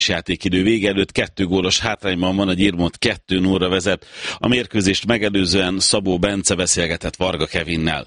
játékidő vége előtt 2 gólos hátrányban van, a Gyirmont 2-0-ra vezet. A mérkőzést megelőzően Szabó Bence beszélgetett Varga Kevinnel.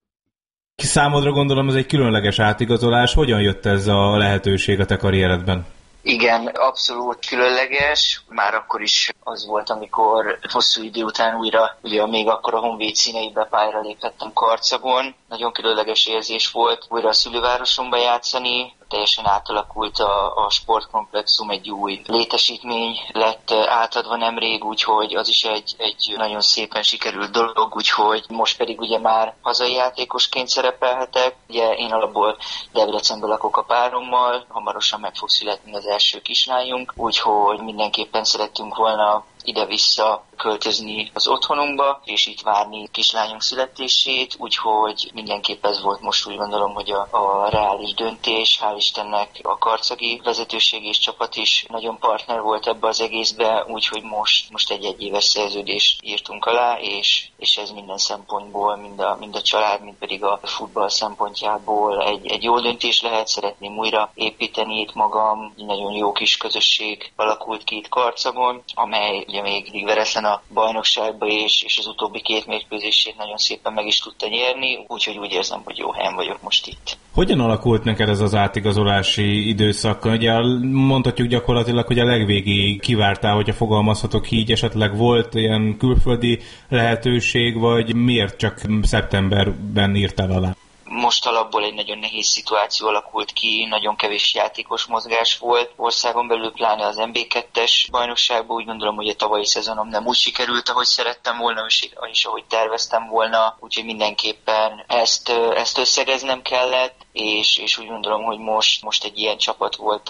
Számodra gondolom ez egy különleges átigazolás. Hogyan jött ez a lehetőség a te karrieredben? Igen, abszolút különleges. Már akkor is az volt, amikor hosszú idő után újra, ugye még akkor a Honvéd színeibe pályára léphettem Karcagon. Nagyon különleges érzés volt újra a szülővárosomba játszani. Teljesen átalakult a sportkomplexum, egy új létesítmény lett átadva nemrég, úgyhogy az is egy nagyon szépen sikerült dolog, úgyhogy most pedig ugye már hazai játékosként szerepelhetek. Ugye én alapból Debrecenből lakok a párommal, hamarosan meg fog születni az első kislányunk, úgyhogy mindenképpen szerettünk volna ide-vissza költözni az otthonunkba, és itt várni kislányunk születését, úgyhogy mindenképp ez volt most, úgy gondolom, hogy a reális döntés. Hál' Istennek a karcagi vezetőség és csapat is nagyon partner volt ebbe az egészbe, úgyhogy most egy egyéves szerződést írtunk alá, és ez minden szempontból, mind a család, mind pedig a futball szempontjából egy jó döntés lehet. Szeretném újra építeni itt magam, nagyon jó kis közösség alakult ki itt Karcagon, amely ugye még veretlen a bajnokságba, és az utóbbi 2 mérkőzését nagyon szépen meg is tudta nyerni, úgyhogy úgy érzem, hogy jó helyen vagyok most itt. Hogyan alakult neked ez az átigazolási időszak? Ugye mondhatjuk gyakorlatilag, hogy a legvégéig kivártál, hogyha fogalmazhatok így, esetleg volt ilyen külföldi lehetőség, vagy miért csak szeptemberben írtál alá? Most alapból egy nagyon nehéz szituáció alakult ki, nagyon kevés játékos mozgás volt országon belül, pláne az MB2-es bajnokságban. Úgy gondolom, hogy a tavalyi szezonom nem úgy sikerült, ahogy szerettem volna, és ahogy terveztem volna, úgyhogy mindenképpen ezt összegeznem kellett, és úgy gondolom, hogy most egy ilyen csapat volt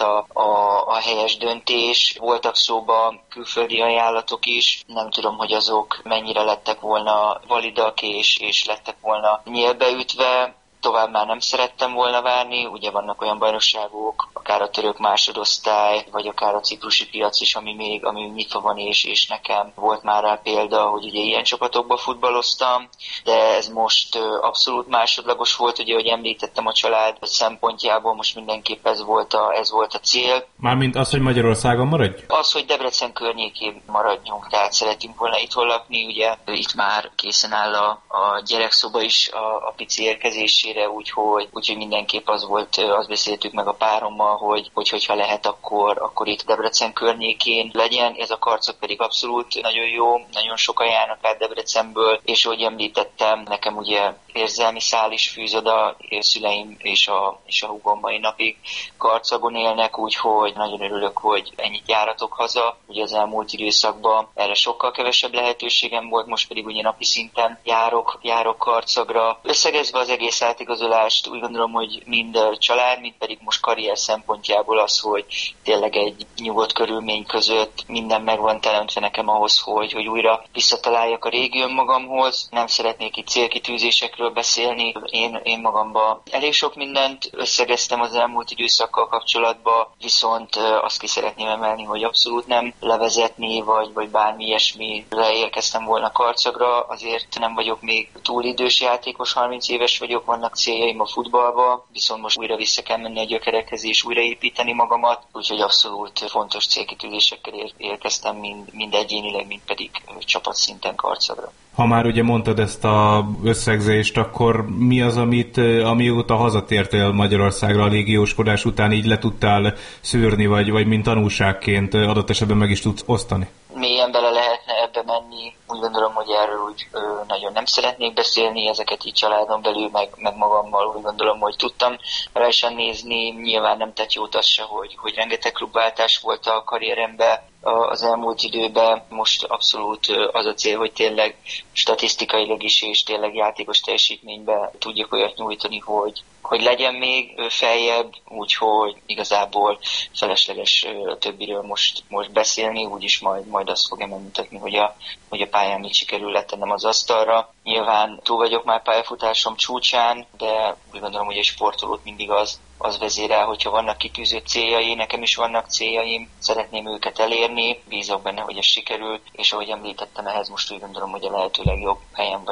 a helyes döntés. Voltak szóba külföldi ajánlatok is, nem tudom, hogy azok mennyire lettek volna validak, és lettek volna nyílbeütve. Tovább már nem szerettem volna várni, ugye vannak olyan bajnokságok, akár a török másodosztály, vagy akár a ciprusi piac is, ami még nyitva van, és nekem volt már rá példa, hogy ugye ilyen csapatokban futballoztam, de ez most abszolút másodlagos volt, ugye, hogy említettem a család szempontjából, most mindenképp ez volt a cél. Mármint az, hogy Magyarországon maradj? Az, hogy Debrecen környékén maradjunk, tehát szeretünk volna itthon lakni, ugye itt már készen áll a gyerekszoba is a pici érkezésére, úgyhogy mindenképp az volt, azt beszéltük meg a párommal, hogyha lehet, akkor itt Debrecen környékén legyen. Ez a Karcag pedig abszolút nagyon jó, nagyon sokan járnak át Debrecenből, és ahogy említettem, nekem ugye érzelmi szál is fűz oda, szüleim és a húgom mai napig Karcagon élnek, úgyhogy nagyon örülök, hogy ennyit járatok haza. Ugye az elmúlt időszakban erre sokkal kevesebb lehetőségem volt, most pedig ugye napi szinten járok Karcagra. Összegezve az egész átigazolást, úgy gondolom, hogy mind a család, mind pedig most karrier szempontjából az, hogy tényleg egy nyugodt körülmény között minden megvan teremtve nekem ahhoz, hogy újra visszataláljak a régi önmagamhoz. Nem szeretnék itt célkitűzésekről beszélni. Én magamban elég sok mindent összegeztem az elmúlt időszakkal kapcsolatban, viszont azt ki szeretném emelni, hogy abszolút nem levezetni, vagy bármi ilyesmire érkeztem volna Karcagra. Azért nem vagyok még túl idős játékos, 30 éves vagyok, vannak céljaim a futballba, viszont most újra vissza kell menni a gyökerekhez és újraépíteni magamat, úgyhogy abszolút fontos célkitűzésekkel érkeztem mind egyénileg, mind pedig csapatszinten Karcagra. Ha már ugye mondtad ezt az összegzést, akkor mi az, amióta hazatértél Magyarországra a légióskodás után így le tudtál szűrni, vagy mint tanulságként adott esetben meg is tudsz osztani? Mélyen bele lehetne ebbe menni. Úgy gondolom, hogy erről úgy nagyon nem szeretnék beszélni, ezeket így családon belül, meg magammal úgy gondolom, hogy tudtam rajsan nézni. Nyilván nem tett jót az se, hogy rengeteg klubváltás volt a karrieremben az elmúlt időben. Most abszolút az a cél, hogy tényleg statisztikailag is és tényleg játékos teljesítményben tudjak olyat nyújtani, hogy legyen még feljebb, úgyhogy igazából felesleges a többiről most beszélni, úgyis majd azt fogja megmutatni, hogy a pályán mit sikerül letennem az asztalra. Nyilván túl vagyok már pályafutásom csúcsán, de úgy gondolom, hogy egy sportolót mindig az vezérel, hogyha vannak kitűzött céljai, nekem is vannak céljaim, szeretném őket elérni, bízok benne, hogy ez sikerül, és ahogy említettem, ehhez most úgy gondolom, hogy a lehető legjobb helyen vagyok.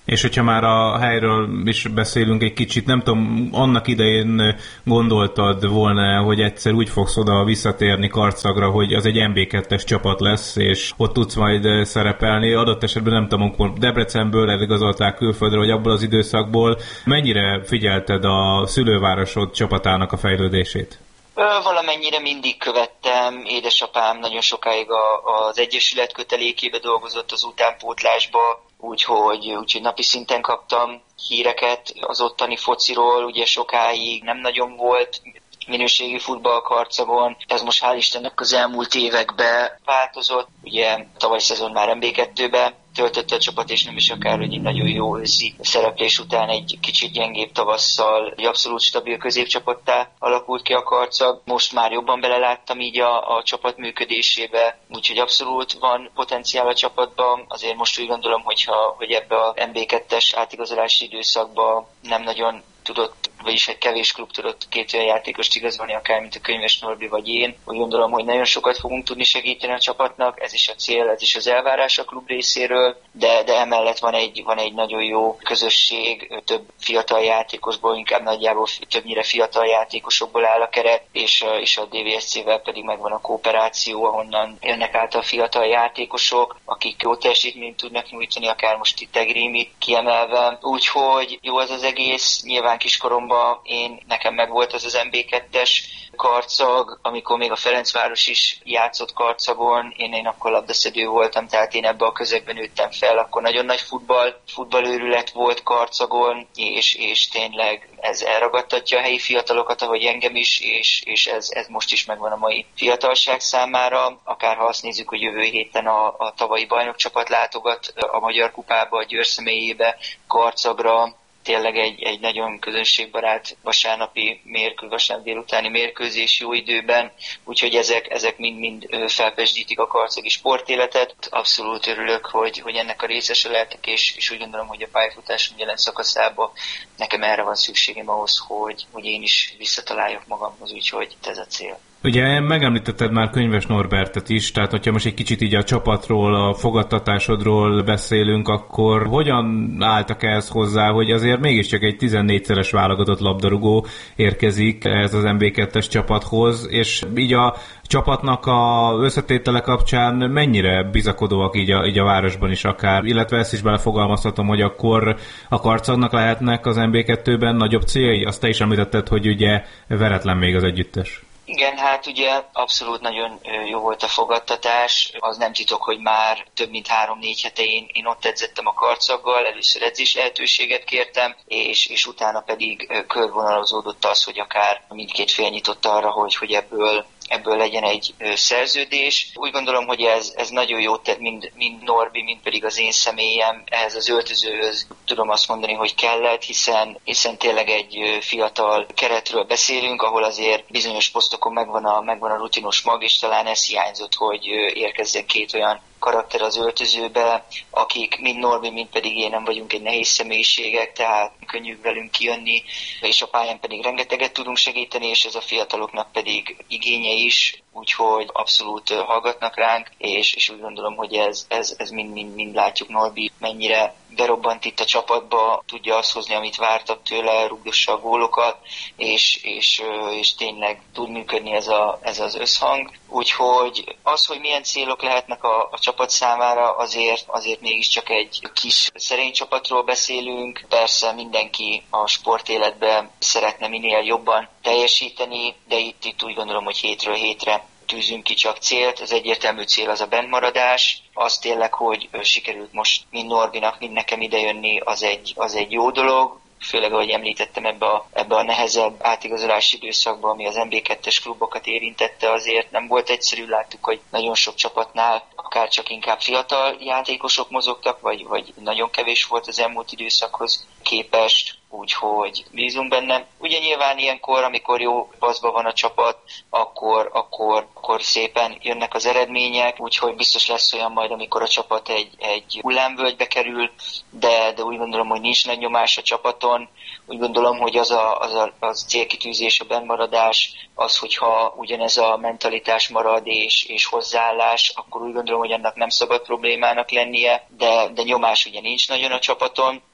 És hogyha már a helyről is beszélünk egy kicsit, nem tudom, annak idején gondoltad volna, hogy egyszer úgy fogsz oda visszatérni Karcagra, hogy az egy MB2-es csapat lesz, és ott tudsz majd szerepelni. Adott esetben nem tudom, amikor Debrecenből eligazolták külföldre, vagy abból az időszakból. Mennyire figyelted a szülővárosod csapatának a fejlődését? Valamennyire mindig követtem. Édesapám nagyon sokáig az Egyesület kötelékébe dolgozott, az utánpótlásba, úgyhogy napi szinten kaptam híreket az ottani fociról. Ugye sokáig nem nagyon volt minőségi futball Karcagon. Ez most hál' Istennek az elmúlt években változott. Ugye tavaly szezon már MB2-be töltötte a csapat, és nem is akár, hogy egy nagyon jó őszi szereplés után egy kicsit gyengébb tavasszal egy abszolút stabil középcsapattá alakult ki a Karcag. Most már jobban beleláttam így a csapat működésébe, úgyhogy abszolút van potenciál a csapatban. Azért most úgy gondolom, hogy ebbe a MB2-es átigazolási időszakban nem nagyon tudott, vagyis egy kevés klub tudott két olyan játékost igazolni, akár mint a Könyves Norbi vagy én. Úgy gondolom, hogy nagyon sokat fogunk tudni segíteni a csapatnak, ez is a cél, ez is az elvárás a klub részéről, de emellett van egy nagyon jó közösség, több fiatal játékosból, inkább nagyjából többnyire fiatal játékosokból áll a keret, és a DVSC-vel pedig megvan a kooperáció, ahonnan jönnek át a fiatal játékosok, akik jó teljesítményt tudnak nyújtani, akár most itt Tegrémit kiemelve. Úgyhogy jó ez az egész. Nyilván kiskoromban nekem megvolt az MB2-es Karcag, amikor még a Ferencváros is játszott Karcagon, én akkor labdaszedő voltam, tehát én ebbe a közegben nőttem fel, akkor nagyon nagy futballőrület volt Karcagon, és tényleg ez elragadtatja a helyi fiatalokat, ahogy engem is, és ez most is megvan a mai fiatalság számára. Akár ha azt nézzük, hogy jövő héten a tavalyi bajnokcsapat látogat a Magyar Kupába, a Győr személyébe, Karcagra, tényleg egy nagyon közönségbarát vasárnap délutáni mérkőzés jó időben, úgyhogy ezek mind felpesdítik a karcagi sportéletet. Abszolút örülök, hogy ennek a részese lehetek, és úgy gondolom, hogy a pályafutásom jelen szakaszában nekem erre van szükségem ahhoz, hogy én is visszataláljak magamhoz, úgyhogy ez a cél. Ugye megemlítetted már Könyves Norbertet is, tehát hogyha most egy kicsit így a csapatról, a fogadtatásodról beszélünk, akkor hogyan álltak ehhez hozzá, hogy azért mégiscsak egy 14-szeres válogatott labdarúgó érkezik ez az MB2-es csapathoz, és így a csapatnak a összetétele kapcsán mennyire bizakodóak így a városban is akár, illetve ezt is belefogalmazhatom, hogy akkor a Karcagnak lehetnek az MB2-ben nagyobb céljai? Azt te is említetted, hogy ugye veretlen még az együttes. Igen, hát ugye abszolút nagyon jó volt a fogadtatás. Az nem titok, hogy már több mint 3-4 hete én ott edzettem a Karcaggal, először edzés lehetőséget kértem, és utána pedig körvonalazódott az, hogy akár mindkét fél nyitott arra, hogy ebből legyen egy szerződés. Úgy gondolom, hogy ez nagyon jót tett mind Norbi, mind pedig az én személyem. Ehhez az öltözőhöz tudom azt mondani, hogy kellett, hiszen tényleg egy fiatal keretről beszélünk, ahol azért bizonyos posztokon megvan a rutinos mag, és talán ez hiányzott, hogy érkezzen két olyan karakter az öltözőbe, akik mind Norbi, mind pedig én nem vagyunk egy nehéz személyiségek, tehát könnyű velünk kijönni, és a pályán pedig rengeteget tudunk segíteni, és ez a fiataloknak pedig igénye is, úgyhogy abszolút hallgatnak ránk, és úgy gondolom, hogy ez mind látjuk. Norbi mennyire berobbant itt a csapatba, tudja azt hozni, amit vártak tőle, rugdossa a gólokat, és tényleg tud működni ez az összhang. Úgyhogy az, hogy milyen célok lehetnek a csapat számára, azért mégiscsak egy kis szerény csapatról beszélünk. Persze mindenki a sportéletben szeretne minél jobban teljesíteni, de itt úgy gondolom, hogy hétről hétre tűzünk ki csak célt. Az egyértelmű cél az a bennmaradás. Az tényleg, hogy sikerült most mind Norbinak, mind nekem idejönni, az egy jó dolog. Főleg, ahogy említettem, ebbe a nehezebb átigazolási időszakban, ami az MB2-es klubokat érintette, azért nem volt egyszerű. Láttuk, hogy nagyon sok csapatnál akár csak inkább fiatal játékosok mozogtak, vagy nagyon kevés volt az elmúlt időszakhoz képest, úgyhogy bízunk benne. Ugye nyilván ilyenkor, amikor jó paszban van a csapat, akkor szépen jönnek az eredmények, úgyhogy biztos lesz olyan majd, amikor a csapat egy hullámvölgybe kerül, de úgy gondolom, hogy nincs nagy nyomás a csapaton. Úgy gondolom, hogy az célkitűzés, a bennmaradás, az, hogyha ugyanez a mentalitás marad és hozzáállás, akkor úgy gondolom, hogy annak nem szabad problémának lennie, de nyomás ugye nincs nagyon a csapaton.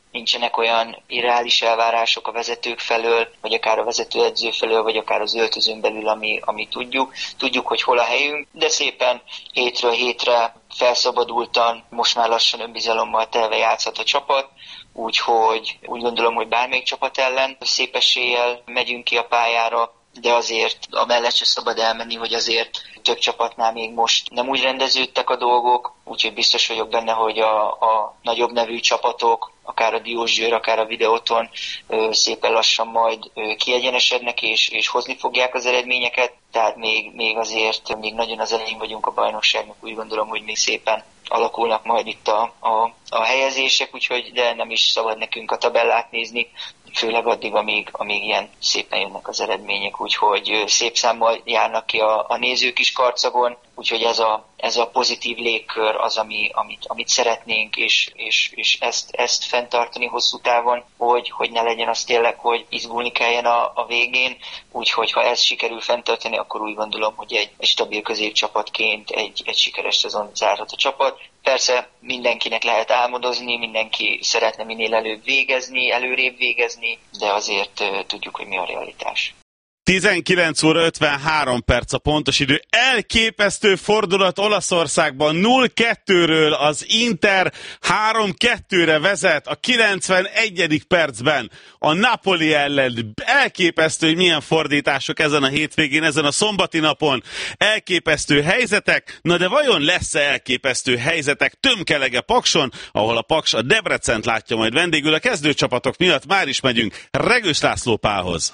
nincsenek olyan irreális elvárások a vezetők felől, vagy akár a vezetőedző felől, vagy akár az öltözőn belül, ami tudjuk. Tudjuk, hogy hol a helyünk, de szépen hétről hétre felszabadultan, most már lassan önbizalommal telve játszhat a csapat, úgyhogy úgy gondolom, hogy bármelyik csapat ellen szép eséllyel megyünk ki a pályára, de azért amellett se szabad elmenni, hogy azért több csapatnál még most nem úgy rendeződtek a dolgok, úgyhogy biztos vagyok benne, hogy a nagyobb nevű csapatok, akár a Diósgyőr, akár a Videóton szépen lassan majd kiegyenesednek és hozni fogják az eredményeket, tehát még azért még nagyon az elején vagyunk a bajnokságnak, úgy gondolom, hogy még szépen alakulnak majd itt a helyezések, úgyhogy de nem is szabad nekünk a tabellát nézni, főleg addig, amíg ilyen szépen jönnek az eredmények, úgyhogy szép számmal járnak ki a nézők is Karcagon, úgyhogy ez a pozitív légkör az, amit szeretnénk, és ezt fenntartani hosszú távon, hogy ne legyen az tényleg, hogy izgulni kelljen a végén, úgyhogy ha ezt sikerül fenntartani, akkor úgy gondolom, hogy egy stabil középcsapatként egy sikeres szezon zárhat a csapat. Persze mindenkinek lehet álmodozni, mindenki szeretne minél előrébb végezni, de azért tudjuk, hogy mi a realitás. 19 óra 53 perc a pontos idő. Elképesztő fordulat Olaszországban. 0-2-ről az Inter 3-2-re vezet a 91. percben a Napoli ellen. Elképesztő, hogy milyen fordítások ezen a hétvégén, ezen a szombati napon. Elképesztő helyzetek. Na de vajon lesz-e elképesztő helyzetek Tömkelege Pakson, ahol a Paks a Debrecent látja majd vendégül. A kezdőcsapatok miatt már is megyünk Regős László Pálhoz.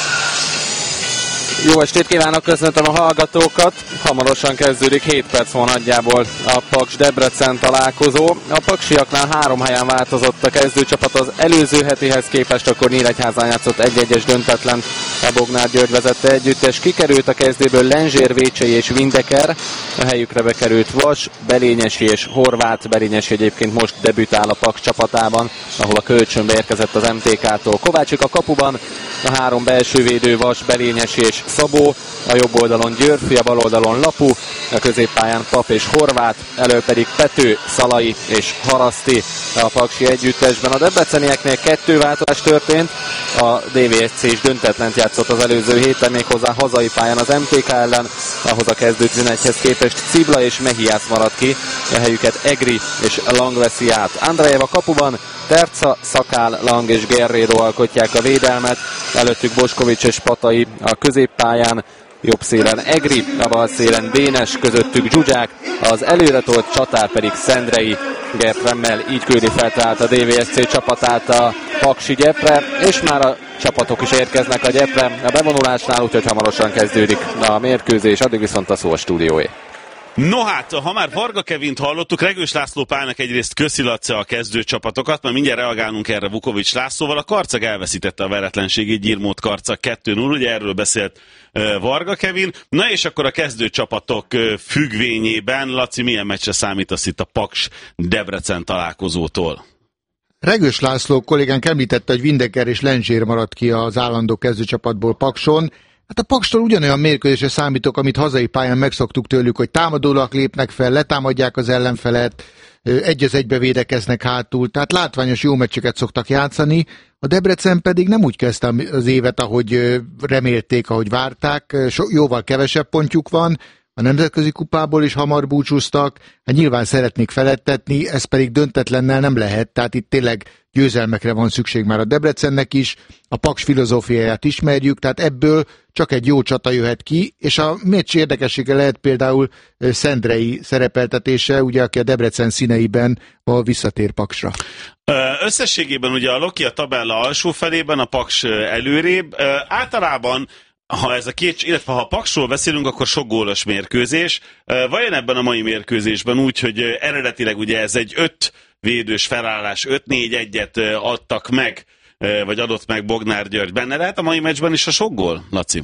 Jó estét kívánok, köszöntöm a hallgatókat. Hamarosan kezdődik, 7 perc van nagyjából a Paks-Debrecen találkozó. A paksiaknál 3 helyen változott a kezdőcsapat az előző hetihez képest, akkor Nyíregyházán játszott 1-1-es döntetlen a Bognár György vezette együttes. Kikerült a kezdőből Lenzsér, Vécsei és Windeker, a helyükre bekerült Vas, Belényesi és Horváth. Belényesi egyébként most debütál a Paks csapatában, ahol a kölcsönbe érkezett az MTK-tól. Kovácsik a kapuban, a 3 belső védő Vas, Belényesi és Szabó, a jobb oldalon Györfi, a bal oldalon Lapu, a középpályán Pap és Horváth, elő pedig Pető, Szalai és Haraszti a paksi együttesben. A debrecenieknél 2 változás történt, a DVSC is döntetlent játszott az előző héten, méghozzá hazai pályán az MTK ellen, ahhoz a kezdő 11-hez képest Cibla és Mehiász maradt ki, a helyüket Egri és Lang veszi át. Andrejev a kapuban, Terca, Szakál, Lang és Guerrero alkotják a védelmet, előttük Boskovics és Patai a középpályán, jobb szélen Egri, a bal szélen Dénes, közöttük Zsuzsák, az előretolt csatár pedig Szendrei. Gert Remmel így küldi fel tehát a DVSC csapatát a paksi gyepre, és már a csapatok is érkeznek a gyepre a bevonulásnál, úgyhogy hamarosan kezdődik a mérkőzés, addig viszont a szó a stúdióé. No hát, ha már Varga Kevint hallottuk, Regős László Pálnak egyrészt köszi Laci a kezdőcsapatokat, mert mindjárt reagálunk erre Vukovics Lászlóval. A Karcag elveszítette a veretlenségét, Gyirmót Karcag 2-0, ugye erről beszélt Varga Kevin. Na és akkor a kezdőcsapatok függvényében, Laci, milyen meccsre számítasz itt a Paks-Debrecen találkozótól? Regős László kollégánk említette, hogy Windeker és Lenzsér maradt ki az állandó kezdőcsapatból Pakson. Hát a Pakstól ugyanolyan mérkőzésre számítok, amit hazai pályán megszoktuk tőlük, hogy támadólag lépnek fel, letámadják az ellenfelet, 1-1-be védekeznek hátul, tehát látványos jó meccseket szoktak játszani. A Debrecen pedig nem úgy kezdte az évet, ahogy remélték, ahogy várták, jóval kevesebb pontjuk van, a nemzetközi kupából is hamar búcsúztak, hát nyilván szeretnék feledtetni, ez pedig döntetlennel nem lehet, tehát itt tényleg győzelmekre van szükség már a Debrecennek is, a Paks filozófiáját ismerjük, tehát ebből csak egy jó csata jöhet ki, és a meccs érdekessége lehet például Szendrei szerepeltetése, ugye, aki a Debrecen színeiben visszatér Paksra. Összességében ugye a Loki a tabella alsó felében, a Paks előrébb. Általában ha ez a két, illetve ha a Paksról beszélünk, akkor sok gólos mérkőzés. Vajon ebben a mai mérkőzésben úgy, hogy eredetileg ugye ez egy 5 védős felállás, 5-4-1-et adtak meg, vagy adott meg Bognár György. Benne lehet a mai meccsben is a sok gól, Laci?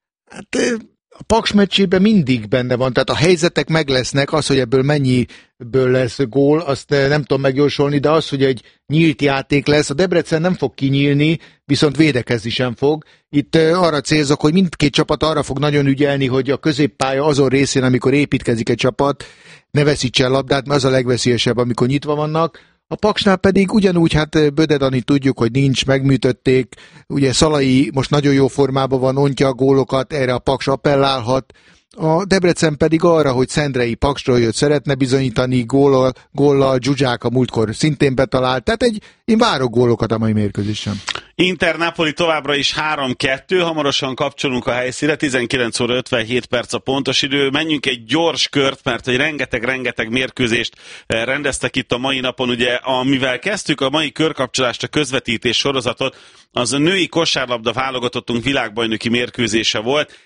Hát a Paks meccsében mindig benne van, tehát a helyzetek meg lesznek, az, hogy ebből mennyiből lesz gól, azt nem tudom megjósolni, de az, hogy egy nyílt játék lesz, a Debrecen nem fog kinyílni, viszont védekezni sem fog. Itt arra célzok, hogy mindkét csapat arra fog nagyon ügyelni, hogy a középpálya azon részén, amikor építkezik egy csapat, ne veszítse el labdát, mert az a legveszélyesebb, amikor nyitva vannak. A Paksnál pedig ugyanúgy, hát Böde Dani tudjuk, hogy nincs, megműtötték, ugye Szalai most nagyon jó formában van, ontja a gólokat, erre a Paks appellálhat, a Debrecen pedig arra, hogy Szendrei Paksról jött, szeretne bizonyítani, góllal Zsuzsák a múltkor szintén betalált, tehát én várok gólokat a mai mérkőzésen. Inter Napoli továbbra is 3-2, hamarosan kapcsolunk a helyszínre, 19 óra 57 perc a pontos idő, menjünk egy gyors kört, mert hogy rengeteg mérkőzést rendeztek itt a mai napon, ugye amivel kezdtük a mai körkapcsolást, a közvetítés sorozatot, az a női kosárlabda válogatottunk világbajnoki mérkőzése volt,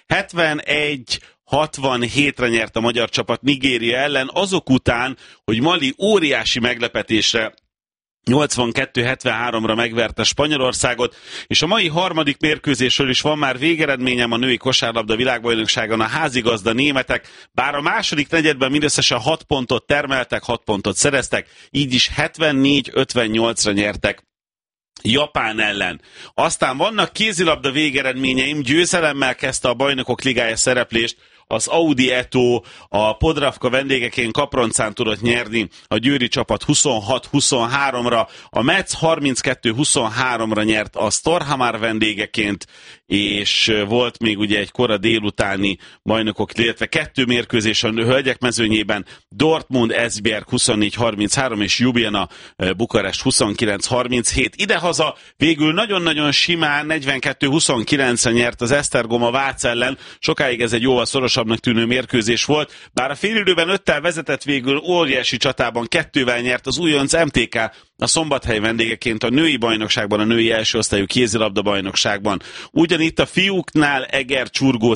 67-re nyert a magyar csapat Nigéria ellen, azok után, hogy Mali óriási meglepetésre 82-73-ra megverte Spanyolországot, és a mai harmadik mérkőzésről is van már végeredményem a női kosárlabda világbajnokságon, a házigazda németek, bár a második negyedben mindösszesen 6 pontot termeltek, 6 pontot szereztek, így is 74-58-ra nyertek Japán ellen. Aztán vannak kézilabda végeredményeim, győzelemmel kezdte a Bajnokok Ligája szereplést, az Audi Eto a Podravka vendégeként Kaproncán tudott nyerni a győri csapat 26-23-ra, a Metz 32-23-ra nyert a Storhamar vendégeként, és volt még ugye egy kora délutáni bajnokok, illetve 2 mérkőzés a hölgyek mezőnyében, Dortmund Esbjerg 24-33 és Ljubljana Bukarest 29-37. Idehaza végül nagyon-nagyon simán 42-29-en nyert az Esztergom Vác ellen, sokáig ez egy jóval szorosabbnak tűnő mérkőzés volt, bár a félidőben 5-tel vezetett, végül óriási csatában 2-vel nyert az újonc MTK a Szombathely vendégeként a női bajnokságban, a női elsőosztályú kézilabda bajnokságban. Ugyanitt a fiúknál Eger-Csurgó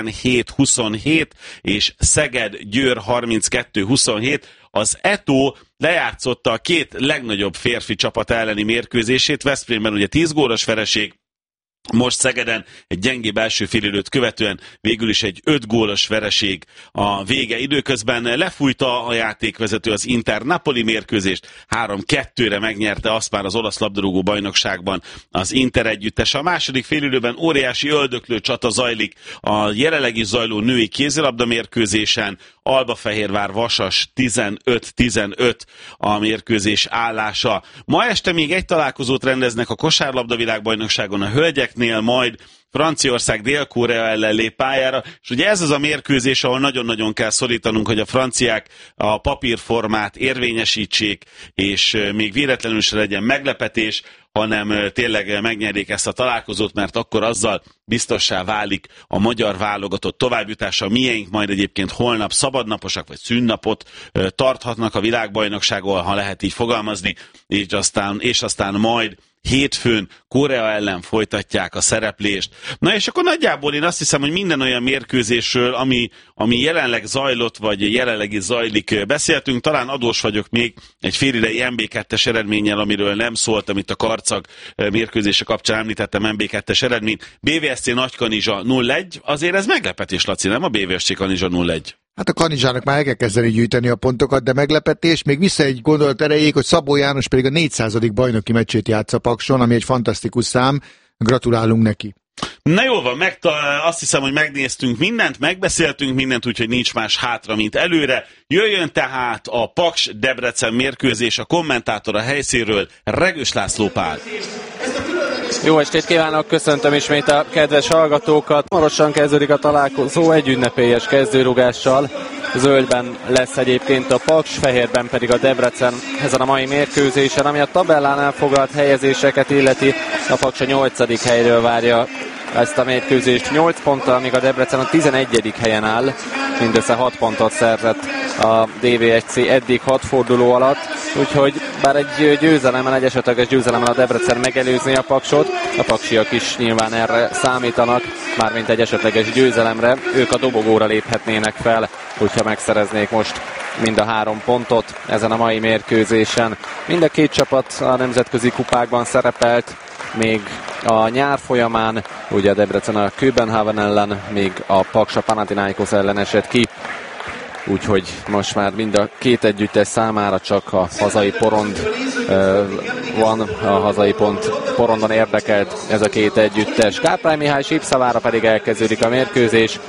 17-27 és Szeged-Győr 32-27. Az Eto lejátszotta a 2 legnagyobb férfi csapat elleni mérkőzését, Veszprémben ugye 10 gólos vereség, most Szegeden egy gyengébb első félidőt követően végül is egy 5 gólos vereség a vége. Időközben lefújta a játékvezető az Inter Napoli mérkőzést, 3-2-re megnyerte azt már az olasz labdarúgó bajnokságban az Inter együttes. A második félidőben óriási öldöklő csata zajlik a jelenlegi zajló női kézilabda mérkőzésen, Albafehérvár Vasas 15-15 a mérkőzés állása. Ma este még egy találkozót rendeznek a kosárlabda világbajnokságon a hölgyeknél, majd Franciaország Dél-Korea ellen lép pályára, és ugye ez az a mérkőzés, ahol nagyon-nagyon kell szorítanunk, hogy a franciák a papírformát érvényesítsék, és még véletlenül se legyen meglepetés, hanem tényleg megnyerjék ezt a találkozót, mert akkor azzal biztossá válik a magyar válogatott továbbjutása. Miénk majd egyébként holnap szabadnaposak, vagy szünnapot tarthatnak a világbajnokságon, ha lehet így fogalmazni, és aztán majd hétfőn Korea ellen folytatják a szereplést. Na és akkor nagyjából én azt hiszem, hogy minden olyan mérkőzésről, ami jelenleg zajlott, vagy jelenleg is zajlik, beszéltünk. Talán adós vagyok még egy félidei MB2-es eredménnyel, amiről nem szóltam, itt a Karcag mérkőzése kapcsán említettem MB2-es eredményt. BVSC Nagykanizsa 0-1, azért ez meglepetés, Laci, nem a BVSC Kanizsa 0-1? Hát a Kanizsának már el kell kezdeni gyűjteni a pontokat, de meglepetés. Még vissza egy gondolat erejéig, hogy Szabó János pedig a 400. bajnoki meccsét játsza Pakson, ami egy fantasztikus szám. Gratulálunk neki. Na jól van, azt hiszem, hogy megnéztünk mindent, megbeszéltünk mindent, úgyhogy nincs más hátra, mint előre. Jöjjön tehát a Paks Debrecen mérkőzés, a kommentátor a helyszínről, Regős László Pál. Jó estét kívánok, köszöntöm ismét a kedves hallgatókat. Hamarosan kezdődik a találkozó egy ünnepélyes kezdőrugással. Zöldben lesz egyébként a Paks, fehérben pedig a Debrecen ezen a mai mérkőzésen, ami a tabellánál foglalt helyezéseket illeti. A Paks a 8. helyről várja ezt a mérkőzést 8 ponttal, amíg a Debrecen a 11. helyen áll. Mindössze 6 pontot szerzett a DVSC eddig 6 forduló alatt, úgyhogy bár egy győzelemmel, egy esetleges győzelemmel a Debrecen megelőzni a Paksot, a paksiak is nyilván erre számítanak, mármint egy esetleges győzelemre, ők a dobogóra léphetnének fel, hogyha megszereznék most mind a 3 pontot ezen a mai mérkőzésen. Mind a 2 csapat a nemzetközi kupákban szerepelt, még a nyár folyamán, ugye a Debrecen a Köbenhavn ellen, még a Paks a Panathinaikos ellen esett ki, úgyhogy most már mind a 2 együttes számára csak a hazai porond van, a hazai porondon érdekelt ez a 2 együttes. Kárpály Mihály sípszavára pedig elkezdődik a mérkőzés.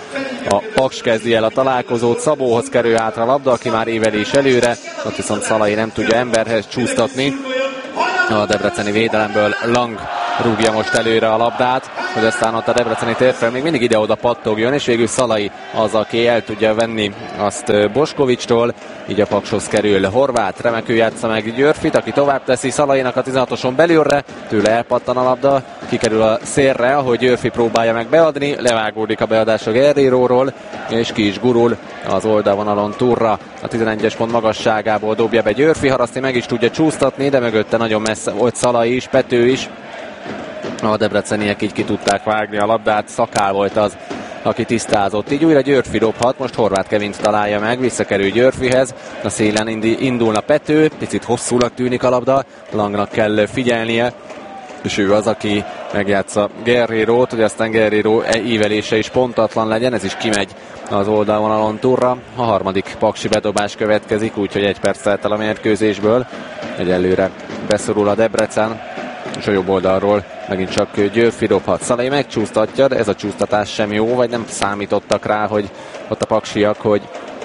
A Paks kezdi el a találkozót, Szabóhoz kerül hátra a labda, aki már évelés előre, ott viszont Szalai nem tudja emberhez csúsztatni. A debreceni védelemből Lang rúgja most előre a labdát, hogy aztán ott a debreceni térfel még mindig ide-oda pattogjon, és végül Szalai az, aki el tudja venni azt Boskovics-tól, így a Pakshoz kerül Horváth, remekül játsza meg Györfit, aki tovább teszi Szalainak a 16-oson belülre, tőle elpattan a labda, kikerül a szélre, ahogy Györfi próbálja meg beadni, levágódik a beadás a Guerreiróról, és ki is gurul az oldalvonalon túlra, a 11-es pont magasságából dobja be Györfi, Haraszti meg is tudja csúsztatni, de mögötte nagyon messze volt Szalai is, Pető is. A debreceniek így ki tudták vágni a labdát, Szakál volt az, aki tisztázott. Így újra Györfi dobhat, most Horváth Kevint találja meg, visszakerül Györfihez, a szélen indulna Pető, picit hosszúnak tűnik a labda, Langnak kell figyelnie, és ő az, aki megjátsza Guerreirót, hogy aztán Guerreiro ívelése is pontatlan legyen, ez is kimegy az oldalvonalon túlra. A harmadik paksi bedobás következik, úgyhogy 1 perc telt el a mérkőzésből. Egyelőre beszorul a Debrecen, és a jobb oldalról megint csak Györfi dobhat. Szalai megcsúsztatja, de ez a csúsztatás sem jó, vagy nem számítottak rá, hogy ott a paksiak, hogy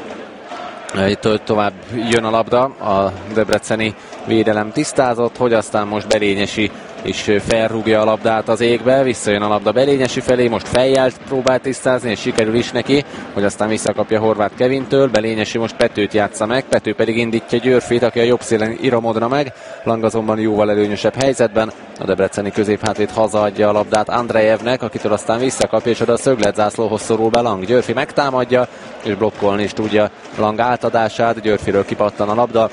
tovább jön a labda. A debreceni védelem tisztázott, hogy aztán most Belényesi és felrúgja a labdát az égbe, visszajön a labda Belényesi felé, most fejjel próbál tisztázni, és sikerül is neki, hogy aztán visszakapja Horváth Kevintől, Belényesi most Petőt játsza meg, Pető pedig indítja Györfit, aki a jobb szélen iramodra meg, Lang azonban jóval előnyösebb helyzetben, a debreceni középhátvéd hazaadja a labdát Andrejevnek, akitől aztán visszakapja, és oda a szögletzászlóhoz szorul be Lang. Györfi megtámadja, és blokkolni is tudja Lang átadását, Györfiről kipattan a labda,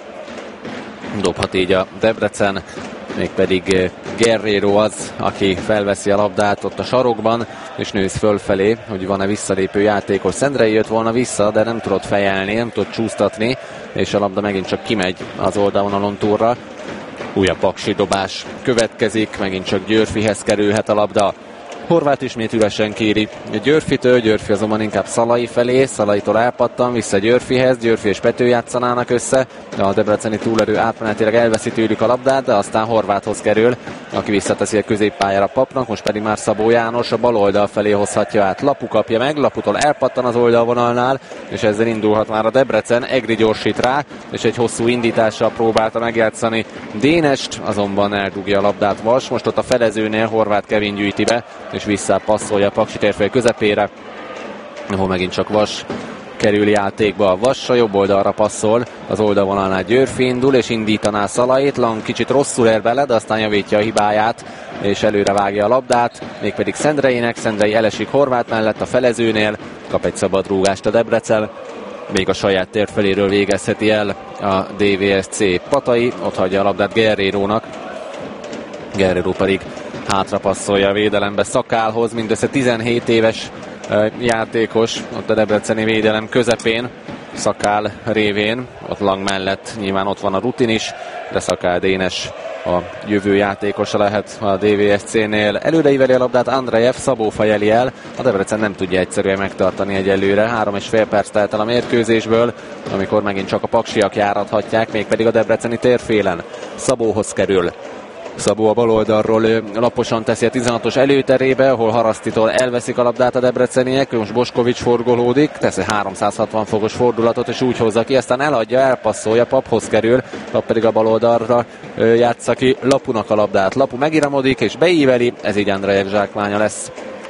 dobhat így a Debrecen, mégpedig Guerreiro az, aki felveszi a labdát ott a sarokban, és nősz fölfelé, hogy van-e visszalépő játékos. Szendrei jött volna vissza, de nem tudott fejelni, nem tudott csúsztatni, és a labda megint csak kimegy az oldalvonalon túlra. Újabb paksi dobás következik, megint csak Györfihez kerülhet a labda. Horváth ismét üresen kéri Györfitől, Györfi azonban inkább Szalai felé, Szalaitól elpattan, vissza Györfihez, Györfi és Pető játszanának össze, a debreceni túlerő átmenetileg elveszi tőlük a labdát, de aztán Horváthhoz kerül, aki visszateszi a középpályára Papnak, most pedig már Szabó János a bal oldal felé hozhatja át. Lapu kapja meg, Laputól elpattan az oldalvonalnál, és ezzel indulhat már a Debrecen, Egri gyorsít rá, és egy hosszú indítással próbálta megjátszani Dénest, azonban eldugja a labdát Vas, most ott a felezőnél Horváth Kevin gyűjti be, és visszapasszolja a paksi térfél közepére, ahol megint csak Vas kerül játékba. Vas a jobb oldalra passzol, az oldalvonalnál Györfi indul, és indítaná Szalait, Lang kicsit rosszul ér bele, de aztán javítja a hibáját, és előre vágja a labdát, mégpedig Szendreinek, Szendrei elesik Horváth mellett a felezőnél, kap egy szabad rúgást a Debrecen, még a saját térfeléről végezheti el a DVSC. Patai ott hagyja a labdát Guerreirónak, Guerreiro pedig hátrapasszolja a védelembe Szakálhoz, mindössze 17 éves játékos ott a debreceni védelem közepén, Szakál révén, ott Lang mellett nyilván ott van a rutin is, de Szakál Dénes a jövő játékosa lehet a DVSC-nél. Előreíveli a labdát Andrejev, Szabó fejeli el, a Debrecen nem tudja egyszerűen megtartani egyelőre. 3,5 perc telt el a mérkőzésből, amikor megint csak a paksiak járathatják, mégpedig a debreceni térfélen. Szabóhoz kerül. Szabó a bal oldalról laposan teszi a 16-os előterébe, ahol Harasztitól elveszik a labdát a debreceniek, most Boskovics forgolódik, tesz egy 360 fokos fordulatot, és úgy hozza ki, aztán eladja, elpasszolja, Paphoz kerül, Pap pedig a bal oldalra játsza ki Lapunak a labdát. Lapu megiramodik és beíveli, ez így Andrejev zsákmánya lesz.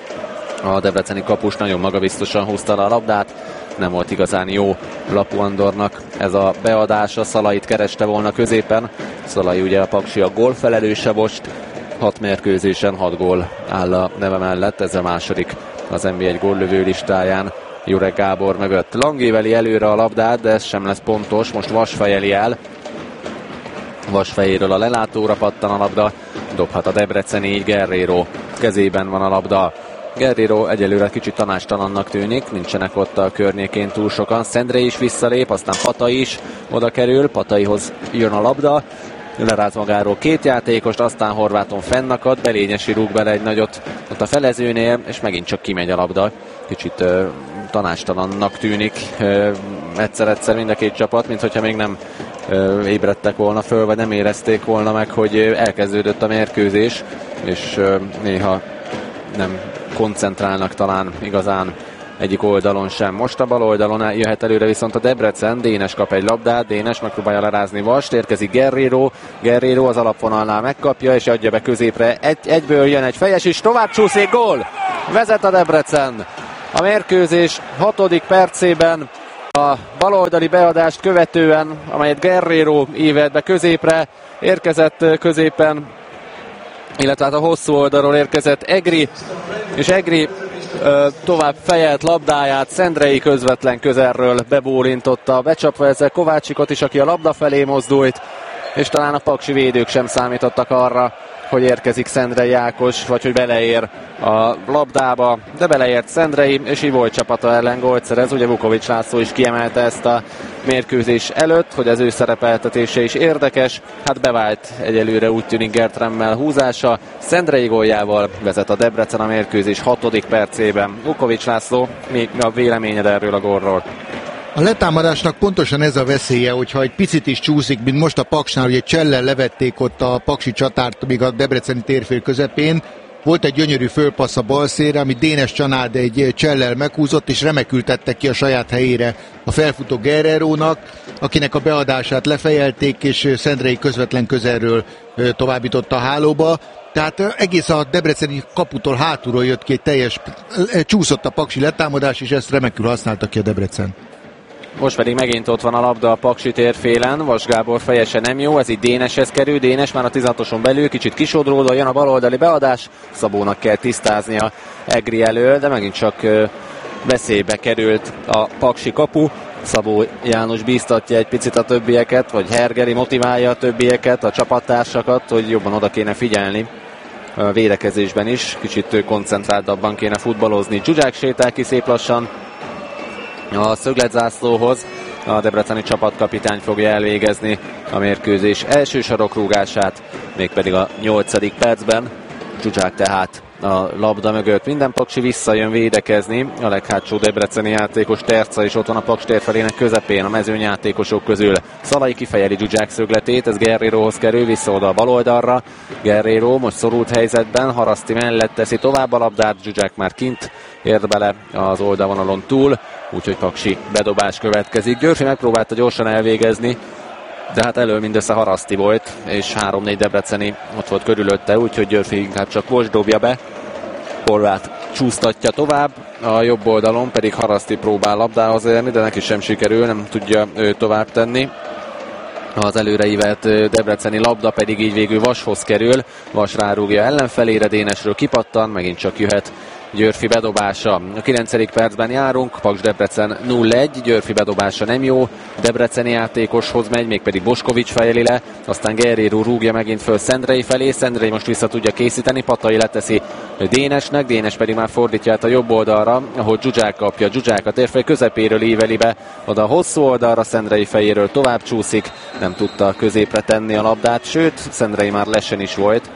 A debreceni kapus nagyon magabiztosan húzta le a labdát, nem volt igazán jó Lapu Andornak ez a beadása, Szalait kereste volna középen, Szalai ugye a paksi a gól felelőse most, 6 mérkőzésen 6 gól áll a neve mellett, ez a második az NB1 góllövő listáján Jurek Gábor mögött. Lang éveli előre a labdát, de ez sem lesz pontos, most Vas fejeli el, Vas fejéről a lelátóra pattan a labda, dobhat a debreceni, így Guerreiro kezében van a labda. Guerreiro egyelőre kicsit tanástalannak tűnik, nincsenek ott a környékén túl sokan. Szendrei is visszalép, aztán Patai is oda kerül, Pataihoz jön a labda, leráz magáról 2 játékost, aztán Horváthon fennakad, Belényesi rúg bele egy nagyot ott a felezőnél, és megint csak kimegy a labda. Kicsit tanástalannak tűnik egyszer-egyszer mind a két csapat, mint hogyha még nem ébredtek volna föl, vagy nem érezték volna meg, hogy elkezdődött a mérkőzés, és néha nem koncentrálnak talán igazán egyik oldalon sem. Most a bal oldalon jöhet előre viszont a Debrecen, Dénes kap egy labdát, Dénes megpróbálja lerázni Vast, érkezik Guerreiro az alapvonalnál megkapja és adja be középre, egyből jön egy fejes is, tovább csúszik, gól! Vezet a Debrecen a mérkőzés 6. percében. A baloldali beadást követően, amelyet Guerreiro ívelt be középre, érkezett középen, illetve hát a hosszú oldalról érkezett Egri, és Egri tovább fejelt labdáját Szendrei közvetlen közelről bebólintotta, becsapva ezzel Kovácsikot is, aki a labda felé mozdult, és talán a paksi védők sem számítottak arra, hogy érkezik Szendrei Ákos, vagy hogy beleér a labdába, de beleért Szendrei, és így volt csapata ellen gólt szerez. Ugye Vukovics László is kiemelte ezt a mérkőzés előtt, hogy az ő szerepeltetése is érdekes. Hát bevált egyelőre úgy tűnik Gertremmel húzása. Szendrei góljával vezet a Debrecen a mérkőzés 6. percében. Vukovics László, mi a véleményed erről a gólról? A letámadásnak pontosan ez a veszélye, hogyha egy picit is csúszik, mint most a Paksnál, hogy egy csellel levették ott a paksi csatárt, még a debreceni térfél közepén. Volt egy gyönyörű fölpassz a balszélre, amit Dénes Csanád egy csellel meghúzott, és remekül tette ki a saját helyére a felfutó Guerreirónak, akinek a beadását lefejelték, és Szendrei közvetlen közelről továbbította a hálóba. Tehát egész a debreceni kaputól hátulról jött ki egy teljes, csúszott a paksi letámadás, és ezt remekül használta ki a Debrecen. Most pedig megint ott van a labda a paksi térfélen, Vas Gábor fejese nem jó, ez így Déneshez kerül, Dénes már a 16-oson belül, kicsit kisodródva, jön a baloldali beadás, Szabónak kell tisztáznia Egri elől, de megint csak veszélybe került a paksi kapu. Szabó János bíztatja egy picit a többieket, vagy Hergeri motiválja a többieket, a csapattársakat, hogy jobban oda kéne figyelni a védekezésben is, kicsit koncentráltabban kéne futballozni. Zsuzsák sétál ki szép lassan a szögletzászlóhoz, a debreceni csapatkapitány fogja elvégezni a mérkőzés első sarokrúgását, mégpedig a 8. percben. Zsuzsák tehát a labda mögött, minden paksi visszajön védekezni, a leghátsó debreceni játékos Terca is ott van a Paks térfelének közepén, a mezőnyjátékosok közül. Szalai kifejeli Zsuzsák szögletét, ez Guerreiróhoz kerül, vissza oda a baloldalra. Guerreiro most szorult helyzetben, Haraszti mellett teszi tovább a labdát, Zsuzsák már kint ért bele az oldalvonalon túl, úgyhogy paksi bedobás következik. Györfi megpróbálta gyorsan elvégezni, de hát elől mindössze Haraszti volt, és 3-4 debreceni ott volt körülötte, úgyhogy Györfi inkább csak most dobja be. Horváth csúsztatja tovább, a jobb oldalon pedig Haraszti próbál labdához érni, de neki sem sikerül, nem tudja tovább tenni. Az előreívelt debreceni labda pedig így végül Vashoz kerül, Vas rárúgja ellenfelére, Dénesről kipattan, megint csak jöhet Györfi bedobása. A 9. percben járunk, Paks Debrecen 0-1, Györfi bedobása nem jó, debreceni játékoshoz megy, mégpedig Boskovics fejeli le, aztán Guerreiro rúgja megint föl Szendrei felé, Szendrei most vissza tudja készíteni, Patai leteszi Dénesnek, Dénes pedig már fordítja át a jobb oldalra, ahol Zsuzsák kapja, Zsuzsák a térfej közepéről íveli be, oda a hosszú oldalra, Szendrei fejéről tovább csúszik, nem tudta középre tenni a labdát, sőt, Szendrei már lesen is volt,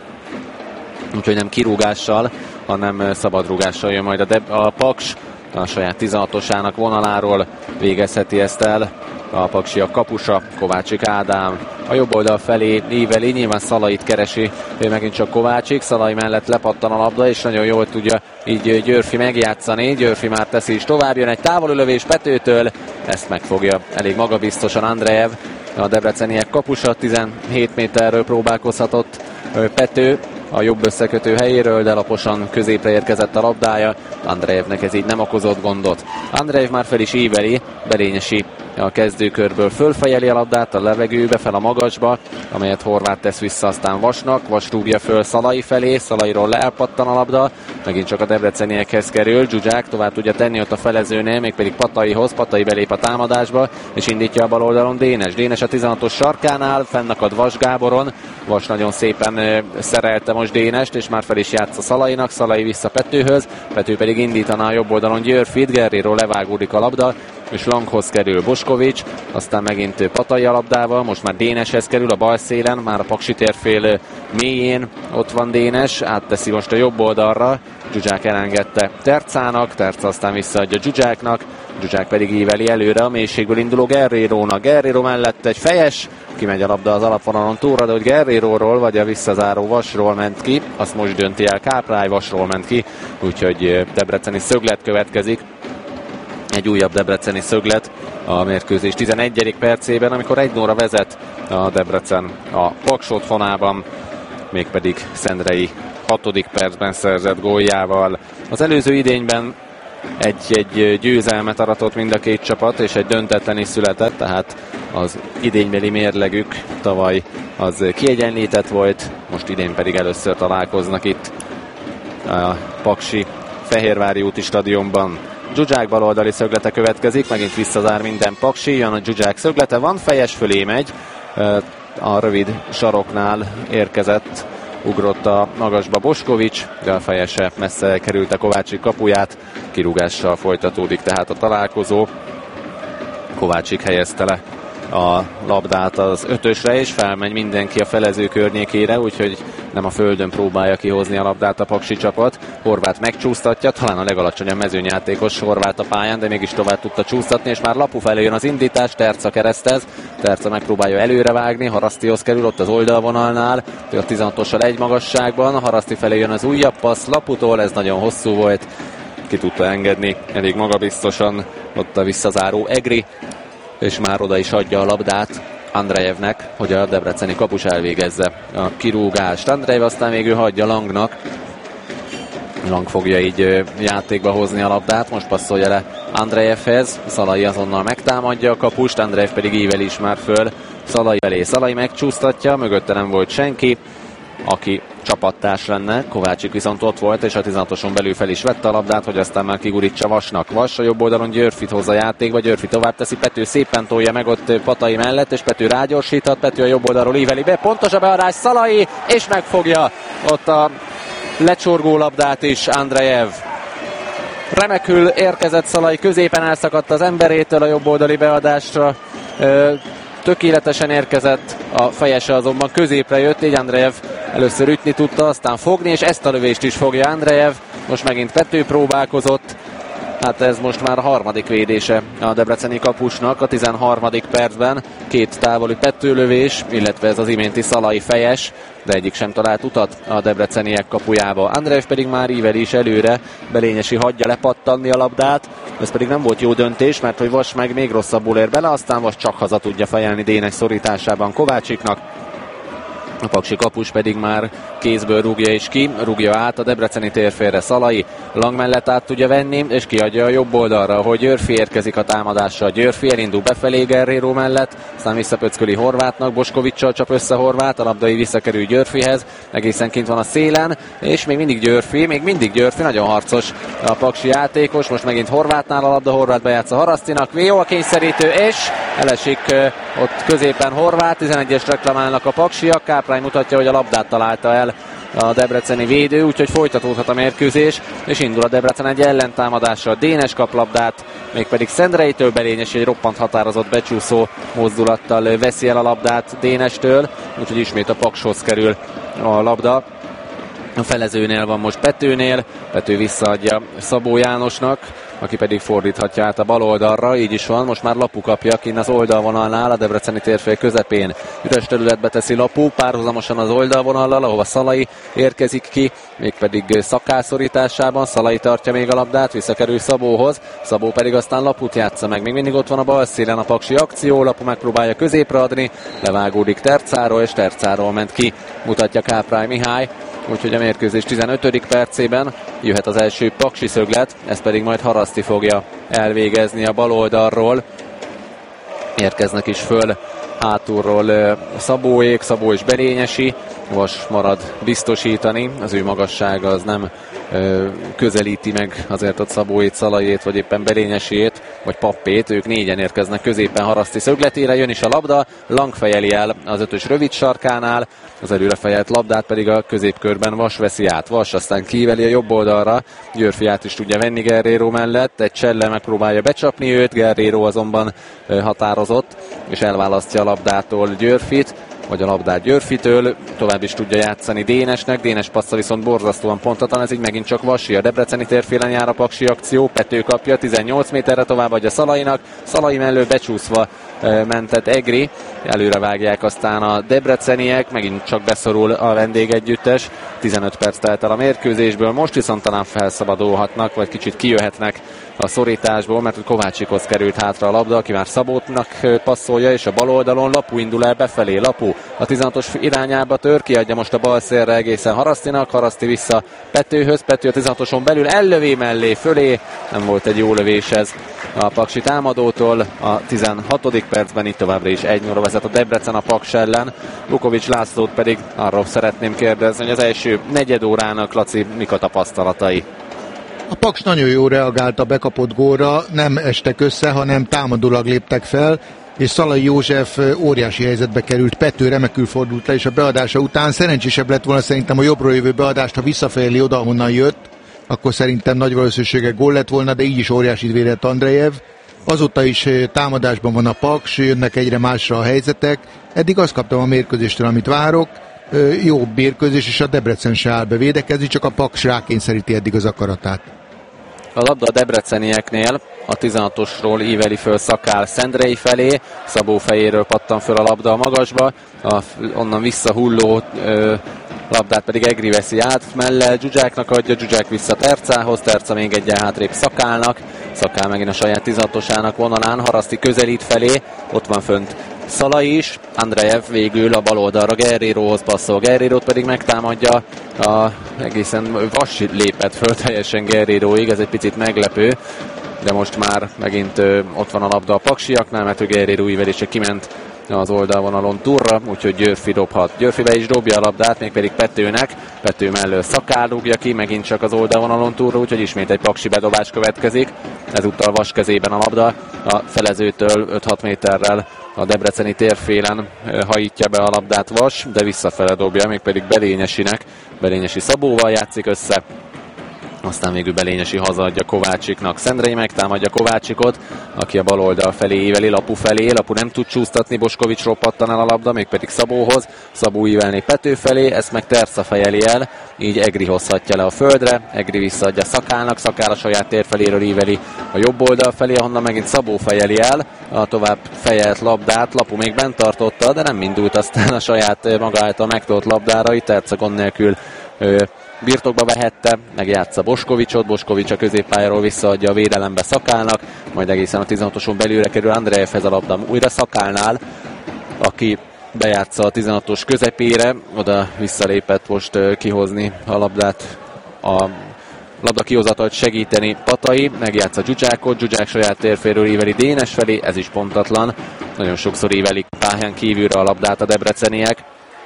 úgyhogy nem kirúgással, hanem szabadrúgással jön majd a Paks, a saját 16-osának vonaláról végezheti ezt el. A paksiak kapusa, Kovácsik Ádám a jobb oldal felé íveli, nyilván Szalait keresi, ő megint csak Kovácsik, Szalai mellett lepattan a labda, és nagyon jól tudja így Györfi megjátszani, Györfi már teszi is tovább, jön egy távolülövés Petőtől, ezt megfogja elég magabiztosan Andreev, a debreceniek kapusa, 17 méterről próbálkozhatott Pető a jobb összekötő helyéről, de laposan középre érkezett a labdája. Andreevnek ez így nem okozott gondot. Andreev már fel is íveli, Belényesi a kezdőkörből fölfejeli a labdát a levegőbe, fel a magasba, amelyet Horváth tesz vissza aztán Vasnak. Vas rúgja föl Szalai felé, Szalairól leelpattan a labda, megint csak a debreceniekhez kerül, Zsuzsák tovább tudja tenni ott a felezőnél, mégpedig Pataihoz, Patai belép a támadásba, és indítja a bal oldalon Dénes. Dénes a 16-os sarkánál, fennakad Vas Gáboron, Vas nagyon szépen szerelte most Dénest, és már fel is játsz Szalainak, Szalai vissza Petőhöz, Pető pedig indítaná a jobb oldalon Györfit, Guerreiro levágódik a labda, és Langhoz kerül Boskovics, aztán megint Patai a labdával, most már Déneshez kerül a bal szélen, már a paksi térfél mélyén ott van Dénes, átteszi most a jobb oldalra, Zsuzsák elengedte Tercának, Terca aztán visszaadja Zsuzsáknak, Zsuzsák pedig íveli előre a mélységből induló Guerreirónak, Guerreiro mellett egy fejes, kimegy a labda az alapvonalon túlra, de hogy Guerreiróról vagy a visszazáró Vasról ment ki, azt most dönti el Káprály, Vasról ment ki, úgyhogy debreceni szöglet következik. Egy újabb debreceni szöglet a mérkőzés 11. percében, amikor 1-0-ra vezet a Debrecen a Paks otthonában, mégpedig Szendrei 6. percben szerzett góljával. Az előző idényben egy győzelmet aratott mind a két csapat, és egy döntetlen is született, tehát az idénybeli mérlegük tavaly az kiegyenlített volt, most idén pedig először találkoznak itt a paksi Fehérvári úti stadionban. Zsuzsák baloldali szöglete következik, megint visszazár minden paksi, jön a Zsuzsák szöglete, van fejes, fölé megy, a rövid saroknál érkezett, ugrott a magasba Boskovics, de a fejese messze került a Kovácsik kapuját, kirúgással folytatódik tehát a találkozó. Kovácsik helyezte le a labdát az 5-ösre, és felmegy mindenki a felező környékére, úgyhogy nem a földön próbálja kihozni a labdát a paksi csapat. Horváth megcsúsztatja, talán a legalacsonyabb mezőnyjátékos Horváth a pályán, de mégis tovább tudta csúsztatni, és már Lapu felé jön az indítás, Terca keresztez, Terca megpróbálja előrevágni, Harasztihoz kerül ott az oldalvonalnál, a 16-ossal egy magasságban, Haraszti felé jön az újabb passz Laputól, ez nagyon hosszú volt, ki tudta engedni elég magabiztosan ott a visszazáró Egri, és már oda is adja a labdát Andrejevnek, hogy a debreceni kapus elvégezze a kirúgást. Andrejev aztán még ő hagyja Langnak. Lang fogja így játékba hozni a labdát, most passzolja le Andrejevhez, Szalai azonnal megtámadja a kapust, Andrejev pedig ível is már föl Szalai elé. Szalai megcsúsztatja, mögötte nem volt senki, aki csapattárs lenne, Kovácsik viszont ott volt, és a 16-oson belül fel is vette a labdát, hogy aztán már kigurítsa Vasnak. Vas a jobb oldalon Györfit hozza játékba, Györfi tovább teszi, Pető szépen tolja meg ott Patai mellett, és Pető rágyorsíthat, Pető a jobb oldalról íveli be, pontos a beadás, Szalai, és megfogja ott a lecsorgó labdát is Andrejev. Remekül érkezett Szalai, középen elszakadt az emberétől a jobb oldali beadásra, tökéletesen érkezett, a fejese azonban középre jött, így Andrejev először ütni tudta, aztán fogni, és ezt a lövést is fogja Andrejev. Most megint Pető próbálkozott, hát ez most már a harmadik védése a debreceni kapusnak a 13. percben. Két távoli Petőlövés, illetve ez az iménti Szalai fejes, de egyik sem talált utat a debreceniek kapujába. Andrejev pedig már ível is előre, Belényesi hagyja lepattanni a labdát, ez pedig nem volt jó döntés, mert hogy Vas meg még rosszabbul ér bele, aztán Vas csak haza tudja fejelni Dénes szorításában Kovácsiknak. A paksi kapus pedig már kézből rúgja is ki, rúgja át a debreceni térfélre Szalai, Lang mellett át tudja venni, és kiadja a jobb oldalra, hogy Györfi érkezik a támadással. Györfi elindul befelé Guerrero mellett, aztán visszapöcköli Horvátnak, Boskovicsal csap össze Horváth, a labdai visszakerül Györfihez, egészen kint van a szélen, és még mindig Györfi, nagyon harcos a paksi játékos, most megint Horváthnál a labda, Horváth bejátsza Harasztinak, jó a kényszerítő, és elesik ott középen Horváth, 11-es reklamálnak a paksiak, Káprány mutatja, hogy a labdát találta el a debreceni védő, úgyhogy folytatódhat a mérkőzés, és indul a Debrecen egy ellentámadásra. Dénes kap labdát, mégpedig Szendreitől, Belényesi egy roppant határozott becsúszó mozdulattal veszi el a labdát Dénestől, úgyhogy ismét a Pakshoz kerül a labda. A felezőnél van most Petőnél, Pető visszaadja Szabó Jánosnak, aki pedig fordíthatja át a bal oldalra, így is van, most már Lapu kapja kinn az oldalvonalnál, a debreceni térfél közepén. Üres területbe teszi Lapu, párhuzamosan az oldalvonallal, ahova Szalai érkezik ki, mégpedig szakászorításában, Szalai tartja még a labdát, visszakerül Szabóhoz, Szabó pedig aztán Laput játsza meg. Még mindig ott van a bal szélen a paksi akció, Lapu megpróbálja középre adni, levágódik Tercáról, és Tercáról ment ki, mutatja Káprány Mihály. Úgyhogy a mérkőzés 15. percében jöhet az első paksi szöglet, ezt pedig majd Haraszti fogja elvégezni a bal oldalról. Érkeznek is föl hátulról Szabóék, Szabó és Belényesi, Vas marad biztosítani, az ő magassága az nem közelíti meg azért ott Szabóét, Szalaiét, vagy éppen Belényesiét, vagy Pappét, ők négyen érkeznek középen Haraszti szögletére, jön is a labda, Lang fejeli el az 5-ös rövid sarkánál, az előre fejelt labdát pedig a középkörben Vas veszi át, Vas aztán kíveli a jobb oldalra, Györfi át is tudja venni Guerrero mellett, egy csellel megpróbálja becsapni őt, Guerrero azonban határozott, és elválasztja a labdától Györfit, vagy a labdát Györfitől, tovább is tudja játszani Dénesnek, Dénes passza viszont borzasztóan pontatlan, ez így megint csak Vasi, a debreceni térfélen jár a paksi akció, Pető kapja, 18 méterre tovább adja Szalainak, Szalai mellől becsúszva mentett Egri. Előre vágják aztán a debreceniek, megint csak beszorul a vendégegyüttes. 15 perc telt el a mérkőzésből, most viszont talán felszabadulhatnak, vagy kicsit kijöhetnek a szorításból, mert Kovácsikhoz került hátra a labda, aki már Szabótnak passzolja, és a bal oldalon Lapu indul el befelé. Lapu a 16-os irányába tör, kiadja most a bal szélre egészen Harasztinak, Haraszti vissza Petőhöz, Pető a 16-oson belül ellövé mellé, fölé, nem volt egy jó lövés ez a paksi támadótól. A 16. percben itt továbbra is 1-0 vezet a Debrecen a Paks ellen. Vukovics Lászlót pedig arról szeretném kérdezni, hogy az első negyed órának, Laci, mik a tapasztalatai? A Paks nagyon jól reagált a bekapott gólra, nem estek össze, hanem támadólag léptek fel, és Szalai József óriási helyzetbe került, Pető remekül fordult le, és a beadása után szerencsésebb lett volna szerintem a jobbról jövő beadást, ha visszafejeli oda, honnan jött, akkor szerintem nagy valószínűséggel gól lett volna, de így is óriásit védett Andrejev. Azóta is támadásban van a Paks, jönnek egyre másra a helyzetek. Eddig azt kaptam a mérkőzéstől, amit várok. Jó mérkőzés, és a Debrecen se áll be védekezni, csak a Paks rákényszeríti eddig az akaratát. A labda a debrecenieknél, a 16-osról íveli föl Szakál Szendrei felé, Szabó fejéről pattan föl a labda a magasba, onnan visszahulló labdát pedig Egri veszi át, mellel Zsuzsáknak adja, Zsuzsák vissza Tercához, Terca még egyen hátrébb Szakálnak, Szakál megint a saját 16-osának vonalán, Haraszti közelít felé, ott van fönt Szalai is, Andrejev végül a bal oldalra Guerreiróhoz passzol, Guerreirót pedig megtámadja, egészen Vassi lépett föl teljesen Guerreiróig, ez egy picit meglepő, de most már megint ott van a labda a paksiaknál, mert Guerreiro ívelése kiment az oldalvonalon túlra, úgyhogy Györfi dobhat. Györfi be is dobja a labdát, mégpedig Petőnek, Pető mellől Szakál rúgja ki, megint csak az oldalvonalon túlra, úgyhogy ismét egy paksi bedobás következik, ezúttal Vas kezében a labda, a felezőtől 5-6 méterrel a debreceni térfélen hajítja be a labdát Vas, de visszafele dobja, mégpedig Belényesinek, Belényesi Szabóval játszik össze, aztán végül Belényesi hazaadja Kovácsiknak. Szendrei megtámadja Kovácsikot, aki a bal oldal felé íveli, Lapu felé. Lapu nem tud csúsztatni, Boskovicsról pattan el a labda, mégpedig Szabóhoz. Szabó ívelné Pető felé, ezt meg Terca fejeli el, így Egri hozhatja le a földre. Egri visszaadja Szakálnak, Szakál a saját térfeléről íveli a jobb oldal felé, ahonnan megint Szabó fejeli el a tovább fejelt labdát. Lapu még bent tartotta, de nem indult aztán a saját maga által megtolt labdára, itt Terca gond nélkül birtokba vehette, megjátsza Boskovicsot, Boskovics a középpályáról visszaadja a védelembe Szakálnak, majd egészen a 16-oson belülre kerül Andrejevhez a labda újra Szakálnál, aki bejátsza a 16-os közepére, oda visszalépett most kihozni a labdát, a labda kihozatalt segíteni Patai, megjátsza Zsuzsákot, Zsuzsák saját térféről íveli Dénes felé, ez is pontatlan, nagyon sokszor ívelik pályán kívülre a labdát a debreceniek.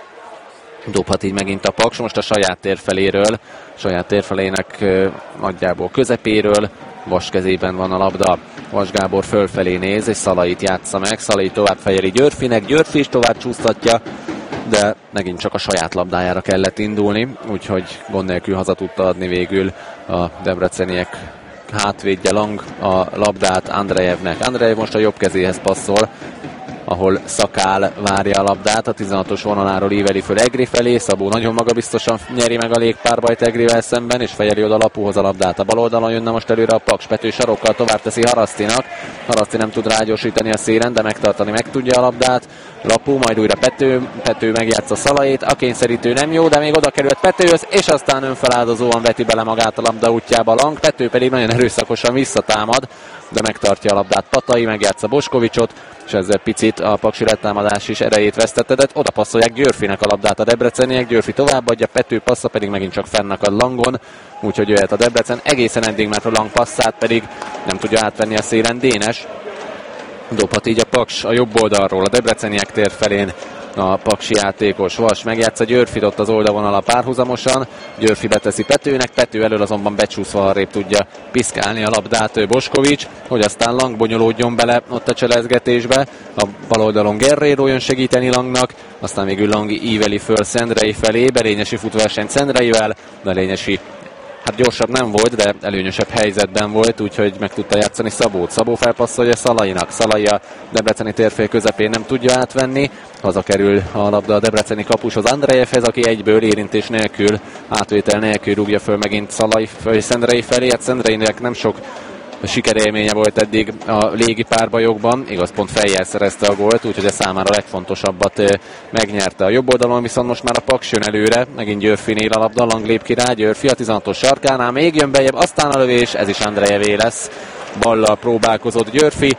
Dobhat így megint a Paks, most a saját térfeléről, saját térfelének nagyjából közepéről, Vas kezében van a labda, Vas Gábor fölfelé néz, és Szalait játsza meg, Szalai tovább fejeli Györfinek, Györfi is tovább csúsztatja, de megint csak a saját labdájára kellett indulni, úgyhogy gond nélkül haza tudta adni végül a debreceniek hátvédje Lang a labdát Andrejevnek. Andrejev most a jobb kezéhez passzol, ahol Szakál várja a labdát, a 16-os vonaláról íveli föl Egri felé, Szabó nagyon magabiztosan nyeri meg a légpárbajt Egrivel szemben, és fejeli oda Lapuhoz a labdát. A bal oldalon jönne most előre a Paks, Pető sarokkal tovább teszi Harasztinak, Haraszti nem tud rágyorsítani a szélen, de megtartani meg tudja a labdát, Lapu, majd újra Pető megjátsza Szalait, a kényszerítő nem jó, de még oda került Petőhöz, és aztán önfeláldozóan veti bele magát a labda útjába Lang, Pető pedig nagyon erőszakosan visszatámad, de megtartja a labdát Patai, megjátsza Boskovicsot, és ezzel picit a paksi letámadás is erejét vesztette, de oda passzolják Györfinek a labdát a debreceniek, Györfi továbbadja, Pető passza pedig megint csak fennakad Langon, úgyhogy jöhet a Debrecen, egészen eddig, mert a Lang passzát pedig nem tudja átvenni a szélen Dénes. Dobhat így a Paks a jobb oldalról, a debreceniek tér felén a paksi játékos. Vas megjátsza Györfit ott az oldalvonal párhuzamosan, Györfi beteszi Petőnek, Pető elől azonban becsúszva arrébb tudja piszkálni a labdát Boskovics, hogy aztán Lang bonyolódjon bele ott a cselezgetésbe, a bal oldalon Guerreiro jön segíteni Langnak, aztán végül Lang íveli föl Szendrei felé, Belényesi futóverseny Szendreivel, Belényesi hát gyorsabb nem volt, de előnyösebb helyzetben volt, úgyhogy meg tudta játszani Szabót. Szabó felpasszolja Szalainak. Szalai a debreceni térfél közepén nem tudja átvenni. Hazakerül a labda a debreceni kapushoz Andrejevhez, aki egyből érintés nélkül, átvétel nélkül rúgja föl megint Szalai Szendrei felé. Hát Szendreinek nem sok sikerélménye volt eddig a légi párbajokban, igaz pont fejjel szerezte a gólt, úgyhogy a számára a legfontosabbat megnyerte. A jobb oldalon viszont most már a Paks jön előre, megint Györfinél a labda, Langlép király, Györfi a 16-os sarkánál, még jön bejebb, aztán a lövés, ez is Andrejevé lesz, ballal próbálkozott Györfi,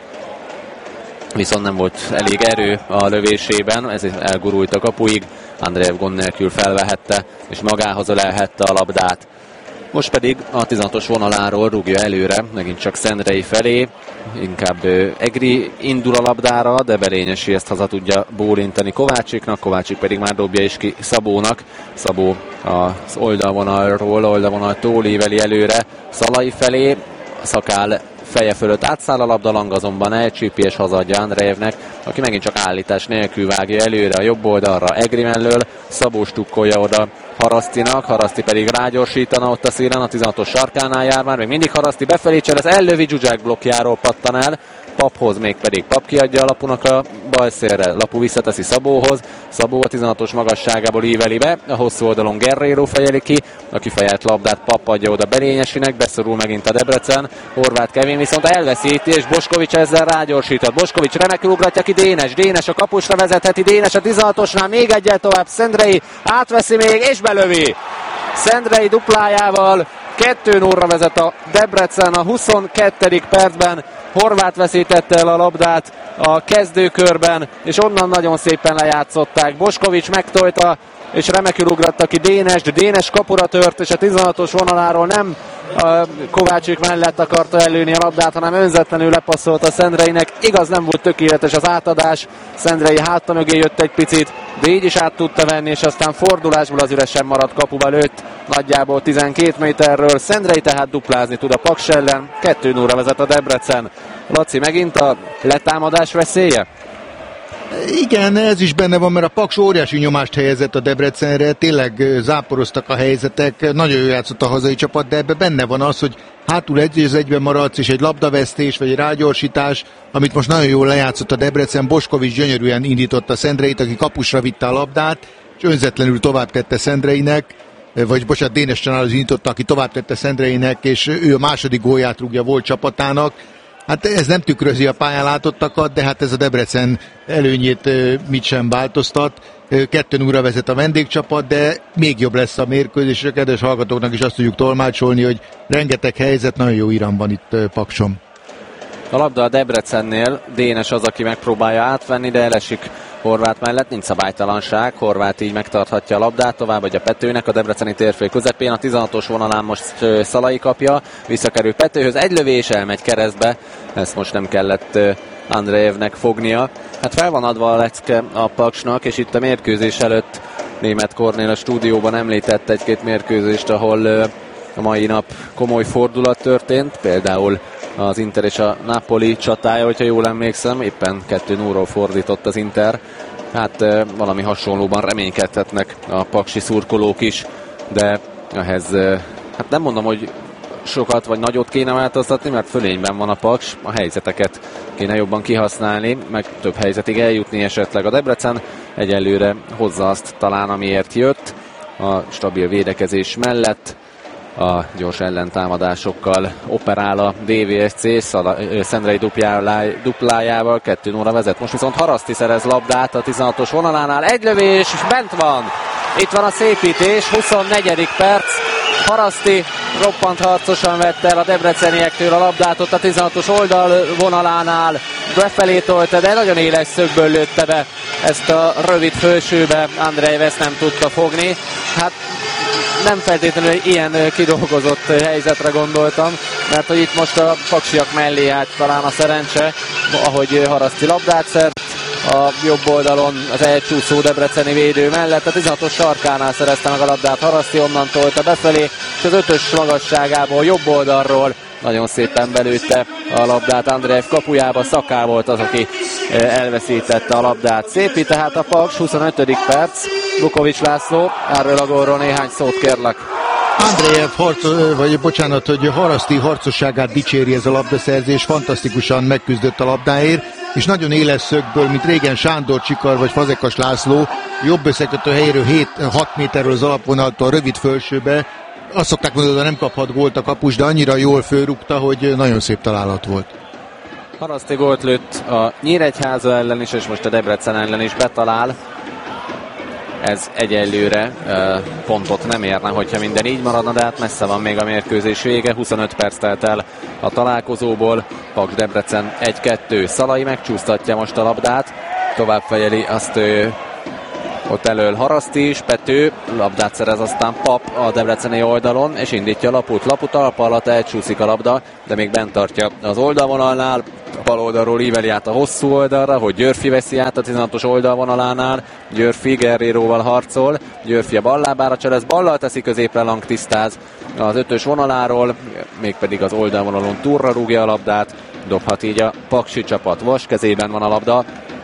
viszont nem volt elég erő a lövésében, ez elgurult a kapuig, Andrejev gond nélkül felvehette, és magához ölelhette a labdát. Most pedig a 16-os vonaláról rúgja előre, megint csak Szendrei felé, inkább Egri indul a labdára, de Belényesi ezt haza tudja bólintani Kovácsiknak, Kovácsik pedig már dobja is ki Szabónak. Szabó az oldalvonaltól éveli előre Szalai felé, Szakál feje fölött átszáll a labda, Lang azonban elcsípi és hazadja Andrejevnek, aki megint csak állítás nélkül vágja előre a jobb oldalra Egri mellől, Szabó stukkolja oda Harasztinak, Haraszti pedig rágyorsítana ott a szélen, a 16-os sarkánál jár már, még mindig Haraszti befelé cselez, ellövi, Zsuzsák blokkjáról pattan el, Paphoz még pedig Pap kiadja a Lapunak a bal szélre, Lapu visszateszi Szabóhoz, Szabó a 16-os magasságából íveli be, a hosszú oldalon Guerrero fejeli ki, a kifejelt labdát Pap adja oda Belényesinek, beszorul megint a Debrecen, Horváth Kevin viszont elveszíti, és Boskovics ezzel rágyorsított, Boskovics remekül ugratja ki Dénes a kapusra vezetheti, Dénes a 16-osnál még egyel tovább, Szendrei átveszi még, és belövi! Szendrei duplájával 2-0-ra vezet a Debrecen a 22. percben, Horváth veszítette el a labdát a kezdőkörben, és onnan nagyon szépen lejátszották. Boskovics megtojta, és remekül ugratta ki Dénes kapura tört, és a 16-os vonaláról nem Kovácsik mellett akarta előni a labdát, hanem önzetlenül lepasszolt a Szendreinek. Igaz, nem volt tökéletes az átadás, Szendrei háta mögé jött egy picit, de így is át tudta venni, és aztán fordulásból az üresen maradt kapuba lőtt, nagyjából 12 méterről. Szendrei tehát duplázni tud a Paks ellen, 2-0-ra vezet a Debrecen. Laci, megint a letámadás veszélye? Igen, ez is benne van, mert a Paks óriási nyomást helyezett a Debrecenre, tényleg záporoztak a helyzetek, nagyon jó játszott a hazai csapat, de ebben benne van az, hogy hátul egyben maradsz, és egy labdavesztés, vagy egy rágyorsítás, amit most nagyon jól lejátszott a Debrecen, Boskovics gyönyörűen indította Szendreit, aki kapusra vitte a labdát, és önzetlenül tovább tette Szendreinek, Dénes Csanál indította, aki tovább tette Szendreinek, és ő a második gólját rúgja volt csapatának. Hát ez nem tükrözi a pályán látottakat, de hát ez a Debrecen előnyét mit sem változtat. 2-0-ra vezet a vendégcsapat, de még jobb lesz a mérkőzés, és a kedves hallgatóknak is azt tudjuk tolmácsolni, hogy rengeteg helyzet, nagyon jó iram van itt Pakson. A labda a Debrecennél, Dénes az, aki megpróbálja átvenni, de elesik Horváth mellett, nincs szabálytalanság, Horváth így megtarthatja a labdát, továbbadja Petőnek a debreceni térfél közepén, a 16-os vonalán most Szalai kapja, visszakerül Petőhöz, egy lövés, elmegy keresztbe, ezt most nem kellett Andrejevnek fognia. Hát fel van adva a lecke a Paksnak, és itt a mérkőzés előtt Németh Kornél a stúdióban említett egy-két mérkőzést, ahol a mai nap komoly fordulat történt, például az Inter és a Napoli csatája, hogyha jól emlékszem, éppen 2-0-ról fordított az Inter. Hát valami hasonlóban reménykedhetnek a paksi szurkolók is, de ehhez hát nem mondom, hogy sokat vagy nagyot kéne változtatni, mert fölényben van a Paks, a helyzeteket kéne jobban kihasználni, meg több helyzetig eljutni esetleg. A Debrecen egyelőre hozza azt talán, amiért jött, a stabil védekezés mellett. A gyors ellentámadásokkal operál a DVSC, Szendrei duplájával 2-0-ra vezet. Most viszont Haraszti szerez labdát a 16-os vonalánál, egy lövés, és bent van. Itt van a szépítés, 24. perc. Haraszti roppant harcosan vette el a debreceniektől a labdát ott a 16-os oldalvonalánál, befelé tolta, de nagyon éles szögből lőtte be ezt a rövid fölsőbe, Andrej ezt nem tudta fogni. Hát nem feltétlenül ilyen kidolgozott helyzetre gondoltam, mert hogy itt most a paksiak mellé állt talán a szerencse, ahogy Haraszti labdát szert a jobb oldalon az elcsúszó debreceni védő mellett, a 16-os sarkánál szerezte meg a labdát Haraszti, onnan tolta befelé, és az 5-ös magasságából, jobb oldalról nagyon szépen belőtte a labdát Andrejev kapujába, Szaká volt az, aki elveszítette a labdát. Szépi tehát a Paks, 25. perc, Lukovics László, erről a gólról néhány szót kérlek. Andrejev hogy Haraszti harcosságát dicséri ez a labdaszerzés, fantasztikusan megküzdött a labdáért, és nagyon éles szögből, mint régen Sándor Csikar vagy Fazekas László, jobb összekötő helyéről 7-6 méterről az alapvonaltól rövid fölsőbe, azt szokták mondani, hogy nem kaphat gólt a kapus, de annyira jól fölrúgta, hogy nagyon szép találat volt. Haraszti gólt lőtt a Nyíregyháza ellen is, és most a Debrecen ellen is betalál. Ez egyelőre pontot nem érne, hogyha minden így maradna, de hát messze van még a mérkőzés vége. 25 perc telt el a találkozóból. Paks Debrecen 1-2. Szalai megcsúsztatja most a labdát. Tovább fejeli azt ott elől Haraszti is, Pető, labdát szerez aztán Pap a debreceni oldalon, és indítja Laput. Lapu talpa alatt elcsúszik a labda, de még bent tartja az oldalvonalnál. Bal oldalról íveli át a hosszú oldalra, hogy Györfi veszi át a 16-os oldalvonalánál. Györfi Guerreiróval harcol, Györfi a ballábára cselez, ballal teszi középre, Lang tisztáz az 5-ös vonaláról, mégpedig az oldalvonalon túlra rúgja a labdát, dobhat így a paksi csapat. Vas kezében van a labda,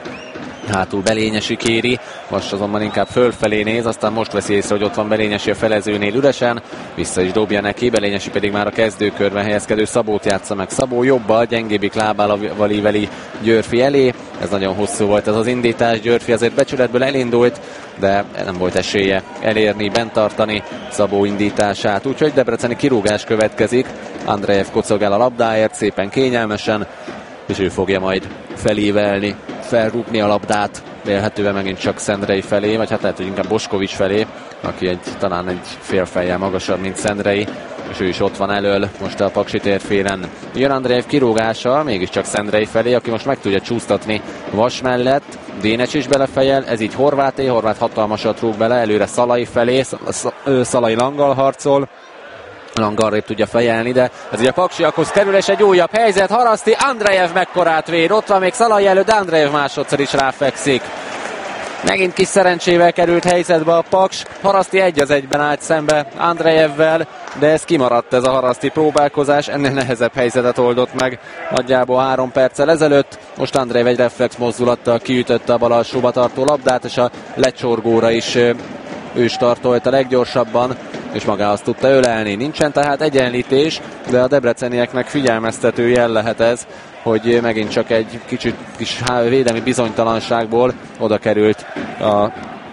hátul Belényesi kéri, most azonban inkább fölfelé néz, aztán most veszi észre, hogy ott van Belényesi a felezőnél üresen, vissza is dobja neki, Belényesi pedig már a kezdőkörben helyezkedő Szabót játsza meg. Szabó jobbal, gyengébbik lábával íveli Györfi elé, ez nagyon hosszú volt ez az indítás, Györfi azért becsületből elindult, de nem volt esélye elérni, bent tartani Szabó indítását, úgyhogy debreceni kirúgás következik. Andrejev kocogál a labdáért, szépen kényelmesen, és ő fogja majd felévelni, felrúgni a labdát, vélhetően megint csak Szendrei felé, vagy hát lehet, hogy inkább Boskovics felé, aki talán egy fél fejjel magasabb, mint Szendrei, és ő is ott van elől, most a Paksi térfélen. Jön Andrejev kirúgása, mégiscsak Szendrei felé, aki most meg tudja csúsztatni Vas mellett, Dénes is belefejel, ez így Horváté, Horvát hatalmasat rúg bele, előre Szalai felé, Szalai Langgal harcol, Lang arrébb tudja fejelni, de ez ugye a paksiakhoz kerül, és egy újabb helyzet, Haraszti, Andrejev mekkorát véd, ott van még Szalai előtt, de Andrejev másodszor is ráfekszik. Megint kis szerencsével került helyzetbe a Paks, Haraszti 1-1-ben állt szembe Andrejevvel, de ez kimaradt ez a Haraszti próbálkozás, ennél nehezebb helyzetet oldott meg nagyjából 3 perccel ezelőtt. Most Andrejev egy reflex mozdulattal kiütötte a bal alsóba tartó labdát, és a lecsorgóra is ő startolt a leggyorsabban, és magához tudta ölelni. Nincsen tehát egyenlítés, de a debrecenieknek figyelmeztető jel lehet ez, hogy megint csak egy kicsit kis védelmi bizonytalanságból oda került a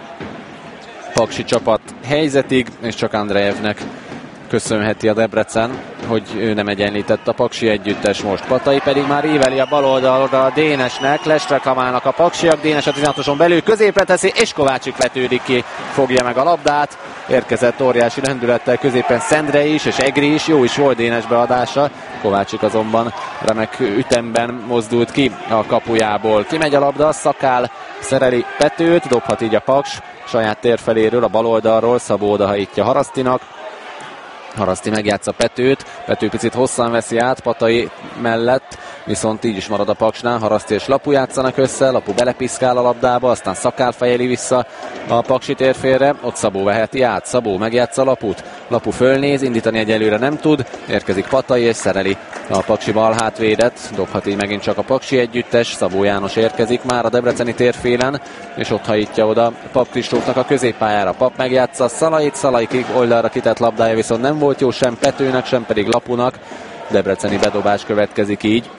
paksi csapat helyzetig, és csak Andrejevnek köszönheti a Debrecen, hogy ő nem egyenlített a paksi együttes most. Patai pedig már íveli a bal oldalra a Dénesnek, lesreklamálnak a paksiak, Dénes a 16-oson belül középre teszi, és Kovácsik vetődik ki, fogja meg a labdát. Érkezett óriási lendülettel középen Szendrei is, és Egri is, jó is volt Dénes beadása. Kovácsik azonban remek ütemben mozdult ki a kapujából. Kimegy a labda, Szakál szereli Petőt, dobhat így a Paks saját térfeléről, a bal oldalról, Szabó odahajtja Harasztinak. Haraszti megjátsza Petőt, Pető picit hosszan veszi át Patai mellett, viszont így is marad a Paksnál, Haraszti és Lapu játszanak össze, Lapu belepiszkál a labdába, aztán Szakál fejeli vissza a paksi térfélre, ott Szabó veheti át, Szabó megjátsza Laput, Lapu fölnéz, indítani egyelőre nem tud, érkezik Patai és szereli a paksi bal hátvédet, dobhat így megint csak a paksi együttes, Szabó János érkezik már a debreceni térfélen, és ott hajítja oda Pap Kristófnak a középpályára. Pap megjátsza Szalait, Szalai oldalra kitett labdája viszont nem volt jó sem Petőnek, sem pedig Lapunak. Debreceni bedobás következik így.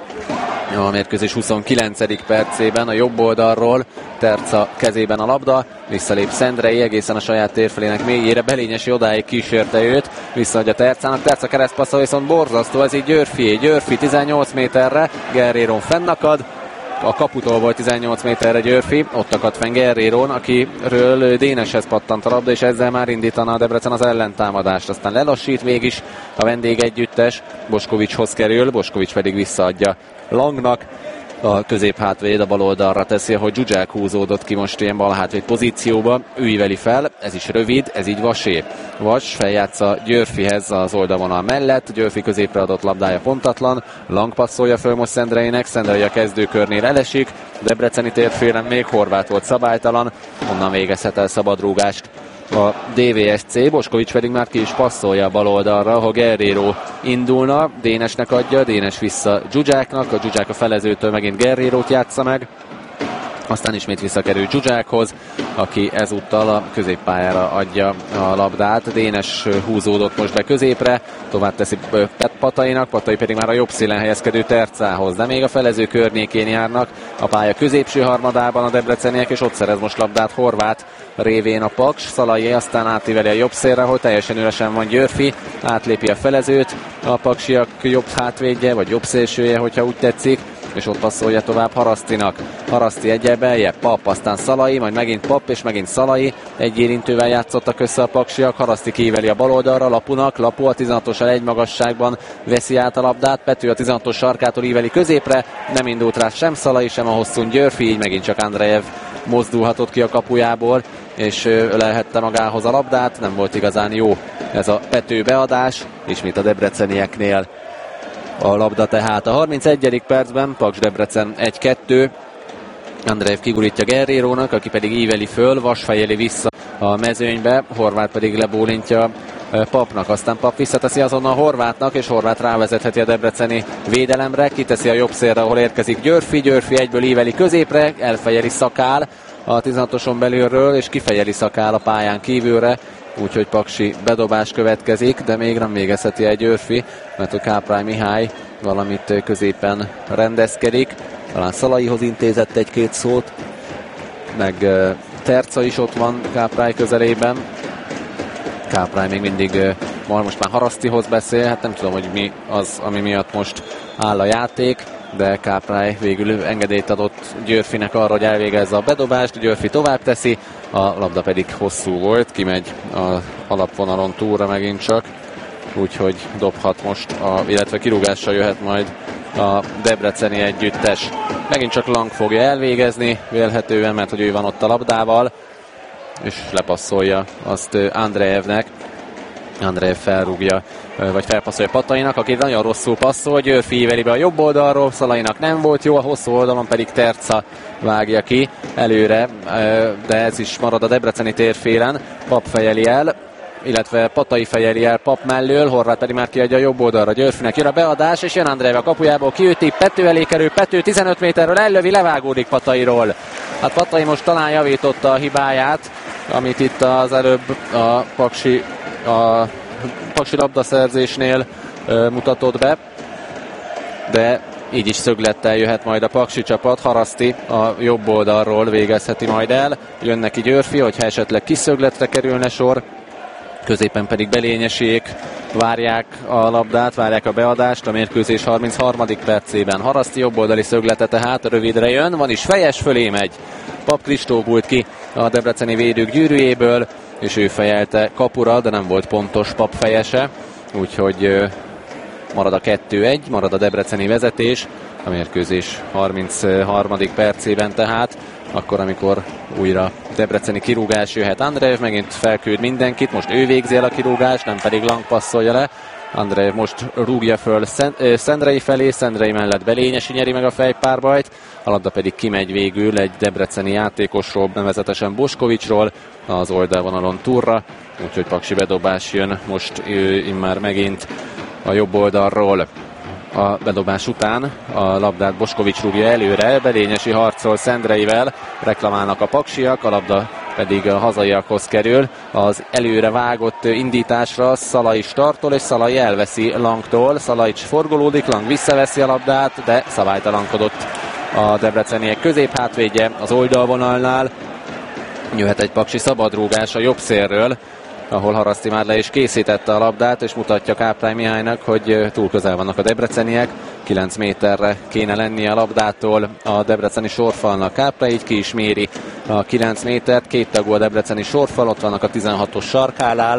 A mérkőzés 29. percében a jobb oldalról Terca kezében a labda, visszalép Szendrei egészen a saját térfelének mélyére, Belényesi odáig kísérte őt, visszaadja Tercának, Terca keresztpasszol, viszont borzasztó, ez így Györfi 18 méterre, Guerreiron fennakad, a kaputól volt 18 méterre Györfi, ott akadt fenn Guerreiron, akiről Déneshez pattant a labda, és ezzel már indítana a Debrecen az ellentámadást. Aztán lelassít mégis a vendég együttes, Boskovicshoz kerül, Boskovics pedig visszaadja Langnak, a középhátvéd a bal oldalra teszi, ahogy Zsuzsák húzódott ki most ilyen bal hátvéd pozícióba, ő íveli fel, ez is rövid, ez így Vasé. Vas feljátsza Györfihez az oldalvonal mellett, Györfi középre adott labdája pontatlan, Lang passzolja föl most Szendreinek, Szendrei a kezdőkörnél elesik, Debreceni térfélen még Horváth volt szabálytalan, onnan végezhet el szabadrúgást a DVSC, Boskovics pedig már ki is passzolja a bal oldalra, ahol Guerreiro indulna, Dénesnek adja, Dénes vissza Zsuzsáknak, a Zsuzsák a felezőtől megint Guerreirot játsza meg, Aztán ismét visszakerül Zsuzsákhoz, aki ezúttal a középpályára adja a labdát. Dénes húzódott most be középre, tovább teszi Patainak, Patai pedig már a jobb szélen helyezkedő Tercához, de még a felező környékén járnak a pálya középső harmadában a debreceniek, és ott szerez most labdát Horváth révén a Paks. Szalai aztán átíveli a jobb szélre, ahol teljesen üresen van Győrfi, átlépi a felezőt, a paksiak jobb hátvédje, vagy jobb szélsője, hogyha úgy tetszik, és ott passzolja tovább Harasztinak. Haraszti egyel beljebb, Pap, aztán Szalai, majd megint Pap, és megint Szalai. Egy érintővel játszottak össze a paksiak. Haraszti kiíveli a bal oldalra, Lapunak. Lapu a 16-ossal egy magasságban veszi át a labdát. Pető a 16-os sarkától íveli középre. Nem indult rá sem Szalai, sem a hosszún Győrfi, így megint csak Andrejev mozdulhatott ki a kapujából, és ölelhette magához a labdát. Nem volt igazán jó ez a Pető beadás, ismét a debrecenieknél a labda tehát. A 31. percben Paks Debrecen 1-2. Andrejev kigurítja Guerreirónak, aki pedig íveli föl, vasfejeli vissza a mezőnybe, Horváth pedig lebólintja Papnak, aztán Pap visszateszi azonnal Horváthnak, és Horváth rávezetheti a debreceni védelemre, kiteszi a jobb szélre, ahol érkezik Győrfi, Győrfi egyből íveli középre, elfejeli Szakál a 16-oson belülről, és kifejeli Szakál a pályán kívülre, úgyhogy paksi bedobás következik, de még nem végezheti el Győrfi, mert a Káprály Mihály valamit középen rendezkedik. Talán Szalaihoz intézett egy-két szót, meg Terca is ott van Káprály közelében. Káprály még mindig most már Harasztihoz beszél, hát nem tudom, hogy mi az, ami miatt most áll a játék, de Káprály végül engedélyt adott Győrfinek arra, hogy elvégezze a bedobást, Győrfi tovább teszi, a labda pedig hosszú volt, kimegy az alapvonalon túlra megint csak, úgyhogy dobhat most, illetve kirúgással jöhet majd a debreceni együttes. Megint csak Lang fogja elvégezni, vélhetően, mert hogy ő van ott a labdával, és lepasszolja azt Andrejevnek. Andrejev felrúgja, vagy felpasszolja Patainak, aki nagyon rosszul passzol, Győrfi íveli be a jobb oldalról, Szalainak nem volt jó, a hosszú oldalon pedig Terca vágja ki előre, de ez is marad a debreceni térfélen. Pap fejeli el, illetve Patai fejeli el Pap mellől, Horváth pedig már kiadja a jobb oldalra, Győrfinek jön a beadás, és jön Andrejev a kapujából, kiüti, Pető elé kerül, Pető 15 méterről ellövi, leválgódik Patairól. Hát Patai most talán javította a hibáját, amit itt az előbb a Paksi labdaszerzésnél mutatott be, de így is szöglettel jöhet majd a paksi csapat. Haraszti a jobb oldalról végezheti majd el, jön neki Győrfi, hogyha esetleg kis szögletre kerülne sor, középen pedig Belényesék várják a labdát, várják a beadást a mérkőzés 33. percében. Haraszti jobboldali szöglete tehát rövidre jön, van is fejes, fölé megy. Pap Kristó bújt ki a debreceni védők gyűrűjéből, és ő fejelte kapura, de nem volt pontos Pap fejese, úgyhogy marad a 2-1, marad a debreceni vezetés a mérkőzés 33. percében tehát, akkor amikor újra debreceni kirúgás jöhet. Andrejev megint felküld mindenkit, most ő végzi el a kirúgást, nem pedig Lang passzolja le. Andrejev most rúgja föl Szendrei felé, Szendrei mellett Belényesi nyeri meg a fejpárbajt, a labda pedig kimegy végül egy debreceni játékosról, nevezetesen Boskovicsról, az oldalvonalon túlra, úgyhogy paksi bedobás jön most immár megint a jobb oldalról. A bedobás után a labdát Boskovics rúgja előre, Belényesi harcol Szendreivel, reklamálnak a paksiak, a labda pedig a hazaiakhoz kerül. Az előre vágott indításra Szalai startol, és Szalai elveszi Langtól. Szalai forgolódik, Lang visszaveszi a labdát, de szabálytalankodott a debreceniek középhátvédje az oldalvonalnál. Jöhet egy paksi szabadrúgás a jobb szélről, ahol Haraszti már le is készítette a labdát, és mutatja Káprály Mihálynak, hogy túl közel vannak a debreceniek. 9 méterre kéne lennie a labdától a debreceni sorfalnak. Káprály így ki is méri a 9 métert, két tagú a debreceni sorfal, ott vannak a 16-os sarkánál,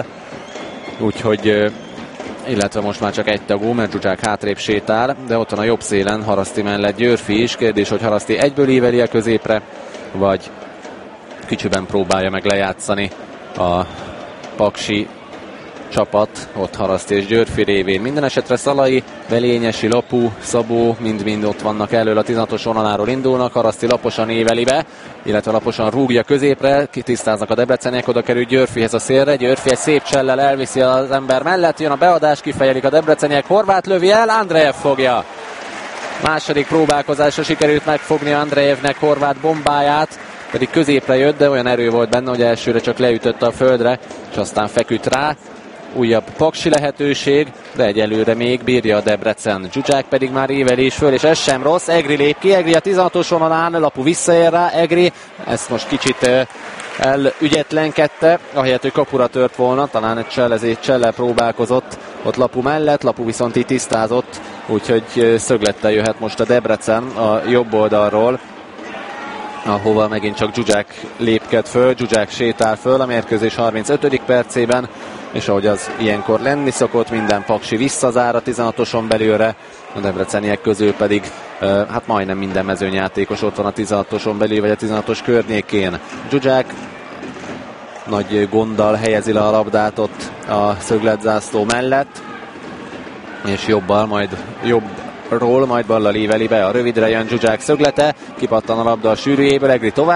úgyhogy illetve most már csak egy tagú, mert Zsuzsák hátrébb sétál, de ott van a jobb szélen Haraszti mellett Győrfi is. Kérdés, hogy Haraszti egyből íveli a középre, vagy kicsiben próbálja meg lejátszani a paksi csapat, ott Haraszti és Győrfi révén. Minden esetre Szalai, Belényesi, Lapu, Szabó mind-mind ott vannak elől, a 16-os vonaláról indulnak. Haraszti laposan éveli be, illetve laposan rúgja középre, kitisztáznak a debreceniek, oda kerül Győrfihez a szélre, Győrfi egy szép csellel elviszi az ember mellett, jön a beadás, kifejelik a debreceniek, Horváth lövi el, Andrejev fogja. Második próbálkozásra sikerült megfogni Andrejevnek Horváth bombáját, pedig középre jött, de olyan erő volt benne, hogy elsőre csak leütötte a földre, és aztán feküdt rá. Újabb paksi lehetőség, de egyelőre még bírja a Debrecen. Zsuzsák pedig már évelés föl, és ez sem rossz. Egri lép ki, Egri a 16-os vonalán, Lapu visszaér rá, Egri ezt most kicsit elügyetlenkedte, ahelyett, hogy kapura tört volna, talán egy csellel próbálkozott ott Lapu mellett, Lapu viszont így tisztázott, úgyhogy szöglettel jöhet most a Debrecen a jobb oldalról, ahova megint csak Zsuzsák lépked föl, Zsuzsák sétál föl a mérkőzés 35. percében, és ahogy az ilyenkor lenni szokott, minden paksi visszazár a 16-oson belőle, a debreceniek közül pedig hát majdnem minden mezőnyjátékos ott van a 16-oson belül, vagy a 16-os környékén. Zsuzsák nagy gonddal helyezi le a labdát ott a szögletzászló mellett, és jobbról, majd ballal íveli be, a rövidre jön Zsuzsák szöglete, kipattan a labda a sűrűjéből, Egri tovább